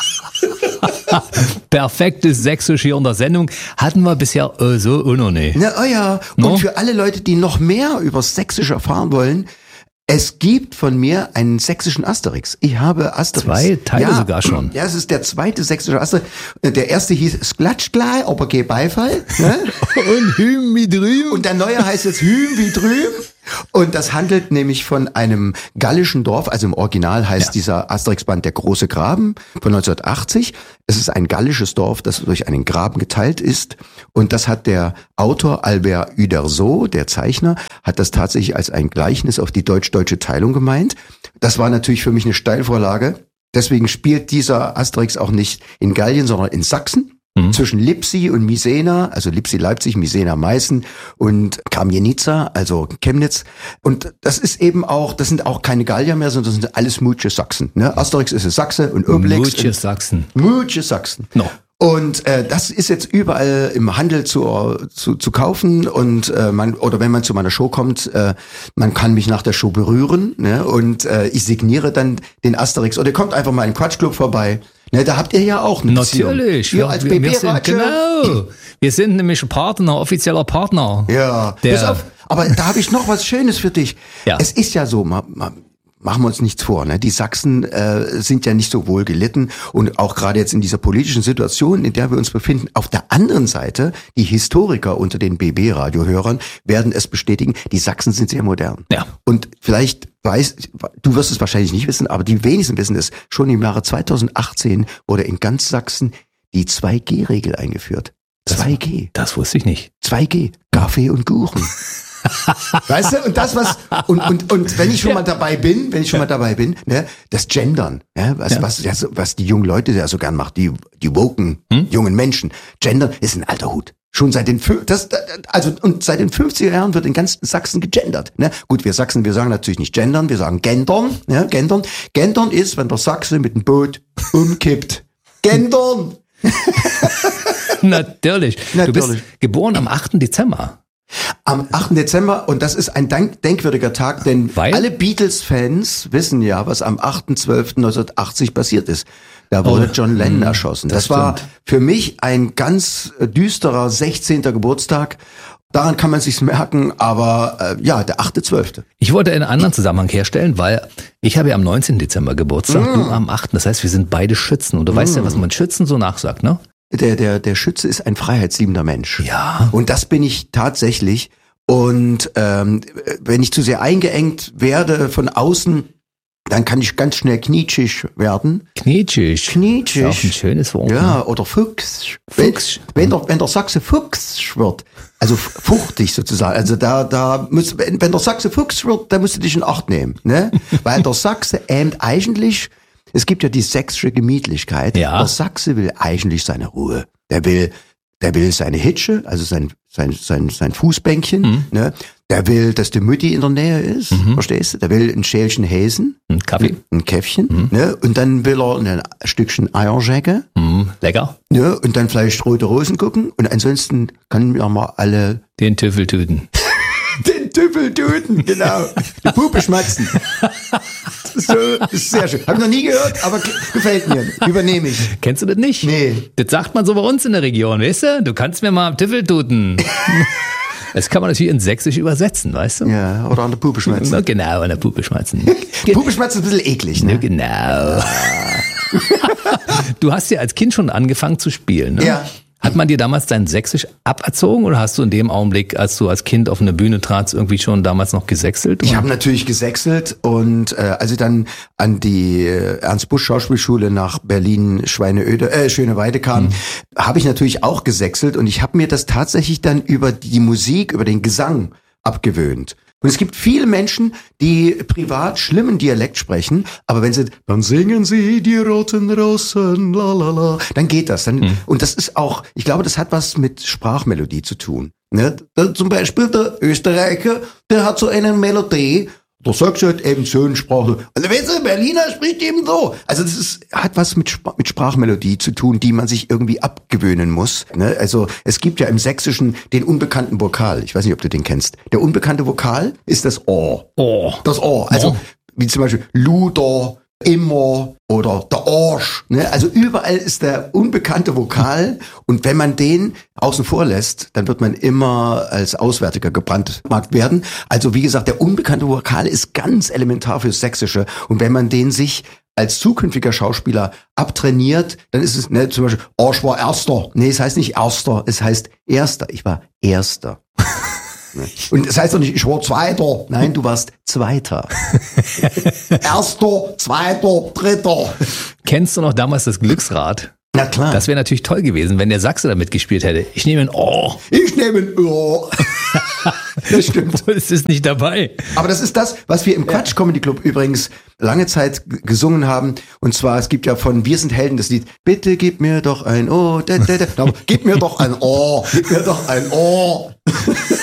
Perfektes Sächsisch hier in der Sendung. Hatten wir bisher so auch noch nicht. Na, ja. Und für alle Leute, die noch mehr über Sächsisch erfahren wollen, es gibt von mir einen sächsischen Asterix. Ich habe Asterix. 2 Teile sogar schon. Ja, es ist der zweite sächsische Asterix. Der erste hieß Sklatschglei, aber geh Beifall. Ne? Und Hüm wie drüben. Und der neue heißt jetzt Hüm wie drüben. Und das handelt nämlich von einem gallischen Dorf, also im Original heißt dieser Asterix-Band der Große Graben von 1980. Es ist ein gallisches Dorf, das durch einen Graben geteilt ist. Und das hat der Autor Albert Uderzo, der Zeichner, hat das tatsächlich als ein Gleichnis auf die deutsch-deutsche Teilung gemeint. Das war natürlich für mich eine Steilvorlage. Deswegen spielt dieser Asterix auch nicht in Gallien, sondern in Sachsen. Zwischen Lipsi und Misena, also Lipsi Leipzig, Misena Meißen und Kamienica, also Chemnitz. Und das ist eben auch, das sind auch keine Gallier mehr, sondern das sind alles Mutsche Sachsen. Ne? Asterix ist Sachse und Obelix. Mutsche Sachsen. Mutsche Sachsen. No. Und das ist jetzt überall im Handel zu kaufen und oder wenn man zu meiner Show kommt, man kann mich nach der Show berühren, ne? Und ich signiere dann den Asterix oder kommt einfach mal in den Quatschclub vorbei. Ne, da habt ihr ja auch eine Beziehung. Natürlich. Wir als BB-Radio. Genau. Wir sind nämlich Partner, offizieller Partner. Ja. Pass auf, aber da habe ich noch was Schönes für dich. Ja. Es ist ja so, machen wir uns nichts vor, ne? Die Sachsen sind ja nicht so wohl gelitten und auch gerade jetzt in dieser politischen Situation, in der wir uns befinden. Auf der anderen Seite, die Historiker unter den BB-Radio-Hörern werden es bestätigen, die Sachsen sind sehr modern. Ja. Und vielleicht du wirst es wahrscheinlich nicht wissen, aber die wenigsten wissen es, schon im Jahre 2018 wurde in ganz Sachsen die 2G-Regel eingeführt. 2G. Das wusste ich nicht. 2G. Kaffee und Kuchen. Weißt du, und das und wenn ich schon mal dabei bin, ne, das Gendern, ja, was die jungen Leute ja so gern machen, die woken jungen Menschen. Gendern ist ein alter Hut. Schon seit den seit den 50er Jahren wird in ganz Sachsen gegendert, ne? Gut, wir Sachsen, wir sagen natürlich nicht gendern, wir sagen gendern, ja, gendern. Gendern ist, wenn der Sachse mit dem Boot umkippt. Gendern. Natürlich. Du bist geboren am 8. Dezember. Am 8. Dezember, und das ist ein denkwürdiger Tag, denn alle Beatles-Fans wissen ja, was am 8.12.1980 passiert ist. Da wurde John Lennon erschossen. Das war für mich ein ganz düsterer 16. Geburtstag. Daran kann man sich's merken, aber der 8.12. Ich wollte einen anderen Zusammenhang herstellen, weil ich habe ja am 19. Dezember Geburtstag, du am 8. Das heißt, wir sind beide Schützen. Und du weißt ja, was man Schützen so nachsagt, ne? Der Schütze ist ein freiheitsliebender Mensch. Ja. Und das bin ich tatsächlich. Und wenn ich zu sehr eingeengt werde von außen, dann kann ich ganz schnell knietschig werden. Knietschig? Knietschig. Das ist auch ein schönes Wort. Ja, oder Fuchs. Wenn der Sachse Fuchs wird, also fuchtig sozusagen, also wenn der Sachse Fuchs wird, dann musst du dich in Acht nehmen, ne? Weil der Sachse eigentlich, es gibt ja die sächsische Gemütlichkeit. Ja. Der Sachse will eigentlich seine Ruhe. Der will seine Hitsche, also sein Fußbänkchen, ne? Der will, dass die Mutti in der Nähe ist, verstehst du? Der will ein Schälchen Häsen. Ein Kaffee. Ein Käffchen, ne? Und dann will er ein Stückchen Eierschecke. Lecker. Ne? Und dann vielleicht rote Rosen gucken. Und ansonsten können wir mal alle den Tüffel töten. Den Tüffel töten, genau. Die Puppe schmatzen. Das ist sehr schön. Hab ich noch nie gehört, aber gefällt mir. Übernehme ich. Kennst du das nicht? Nee. Das sagt man so bei uns in der Region, weißt du? Du kannst mir mal Tüffel töten. Das kann man natürlich in Sächsisch übersetzen, weißt du? Ja, oder an der Puppe schmatzen. Na, genau, an der Puppe schmatzen. Puppe schmatzen ist ein bisschen eklig, ne? Ja, genau. Du hast ja als Kind schon angefangen zu spielen, ne? Ja. Hat man dir damals dein Sächsisch aberzogen oder hast du in dem Augenblick, als du als Kind auf eine Bühne tratst, irgendwie schon damals noch gesächselt? Ich habe natürlich gesächselt und als ich dann an die Ernst-Busch-Schauspielschule nach Berlin-Schöneweide kam, habe ich natürlich auch gesächselt und ich habe mir das tatsächlich dann über die Musik, über den Gesang abgewöhnt. Und es gibt viele Menschen, die privat schlimmen Dialekt sprechen, aber wenn sie, dann singen sie die roten Rosen, la la la, dann geht das. Und das ist auch, ich glaube, das hat was mit Sprachmelodie zu tun. Ne? Zum Beispiel der Österreicher, der hat so eine Melodie, der sagt halt eben so in Sprache. Also weißt du, Berliner spricht eben so. Also das hat was mit Sprachmelodie zu tun, die man sich irgendwie abgewöhnen muss. Ne? Also es gibt ja im Sächsischen den unbekannten Vokal. Ich weiß nicht, ob du den kennst. Der unbekannte Vokal ist das O. Das O. Also wie zum Beispiel Luder, immer oder der Arsch. Ne? Also überall ist der unbekannte Vokal und wenn man den außen vor lässt, dann wird man immer als Auswärtiger gebrandmarkt werden. Also wie gesagt, der unbekannte Vokal ist ganz elementar fürs Sächsische und wenn man den sich als zukünftiger Schauspieler abtrainiert, dann ist es zum Beispiel, Arsch war Erster. Nee, es heißt nicht Erster, es heißt Erster. Ich war Erster. Und es heißt doch nicht, ich war Zweiter. Nein, du warst Zweiter. Erster, Zweiter, Dritter. Kennst du noch damals das Glücksrad? Na klar. Das wäre natürlich toll gewesen, wenn der Sachse da mitgespielt hätte. Ich nehme ein Ohr. Ich nehme ein Ohr. Das stimmt. Es ist nicht dabei. Aber das ist das, was wir im Quatsch Comedy Club übrigens lange Zeit gesungen haben. Und zwar, es gibt ja von Wir sind Helden das Lied, bitte gib mir doch ein Ohr. Gib mir doch ein Ohr. Gib mir doch ein Ohr.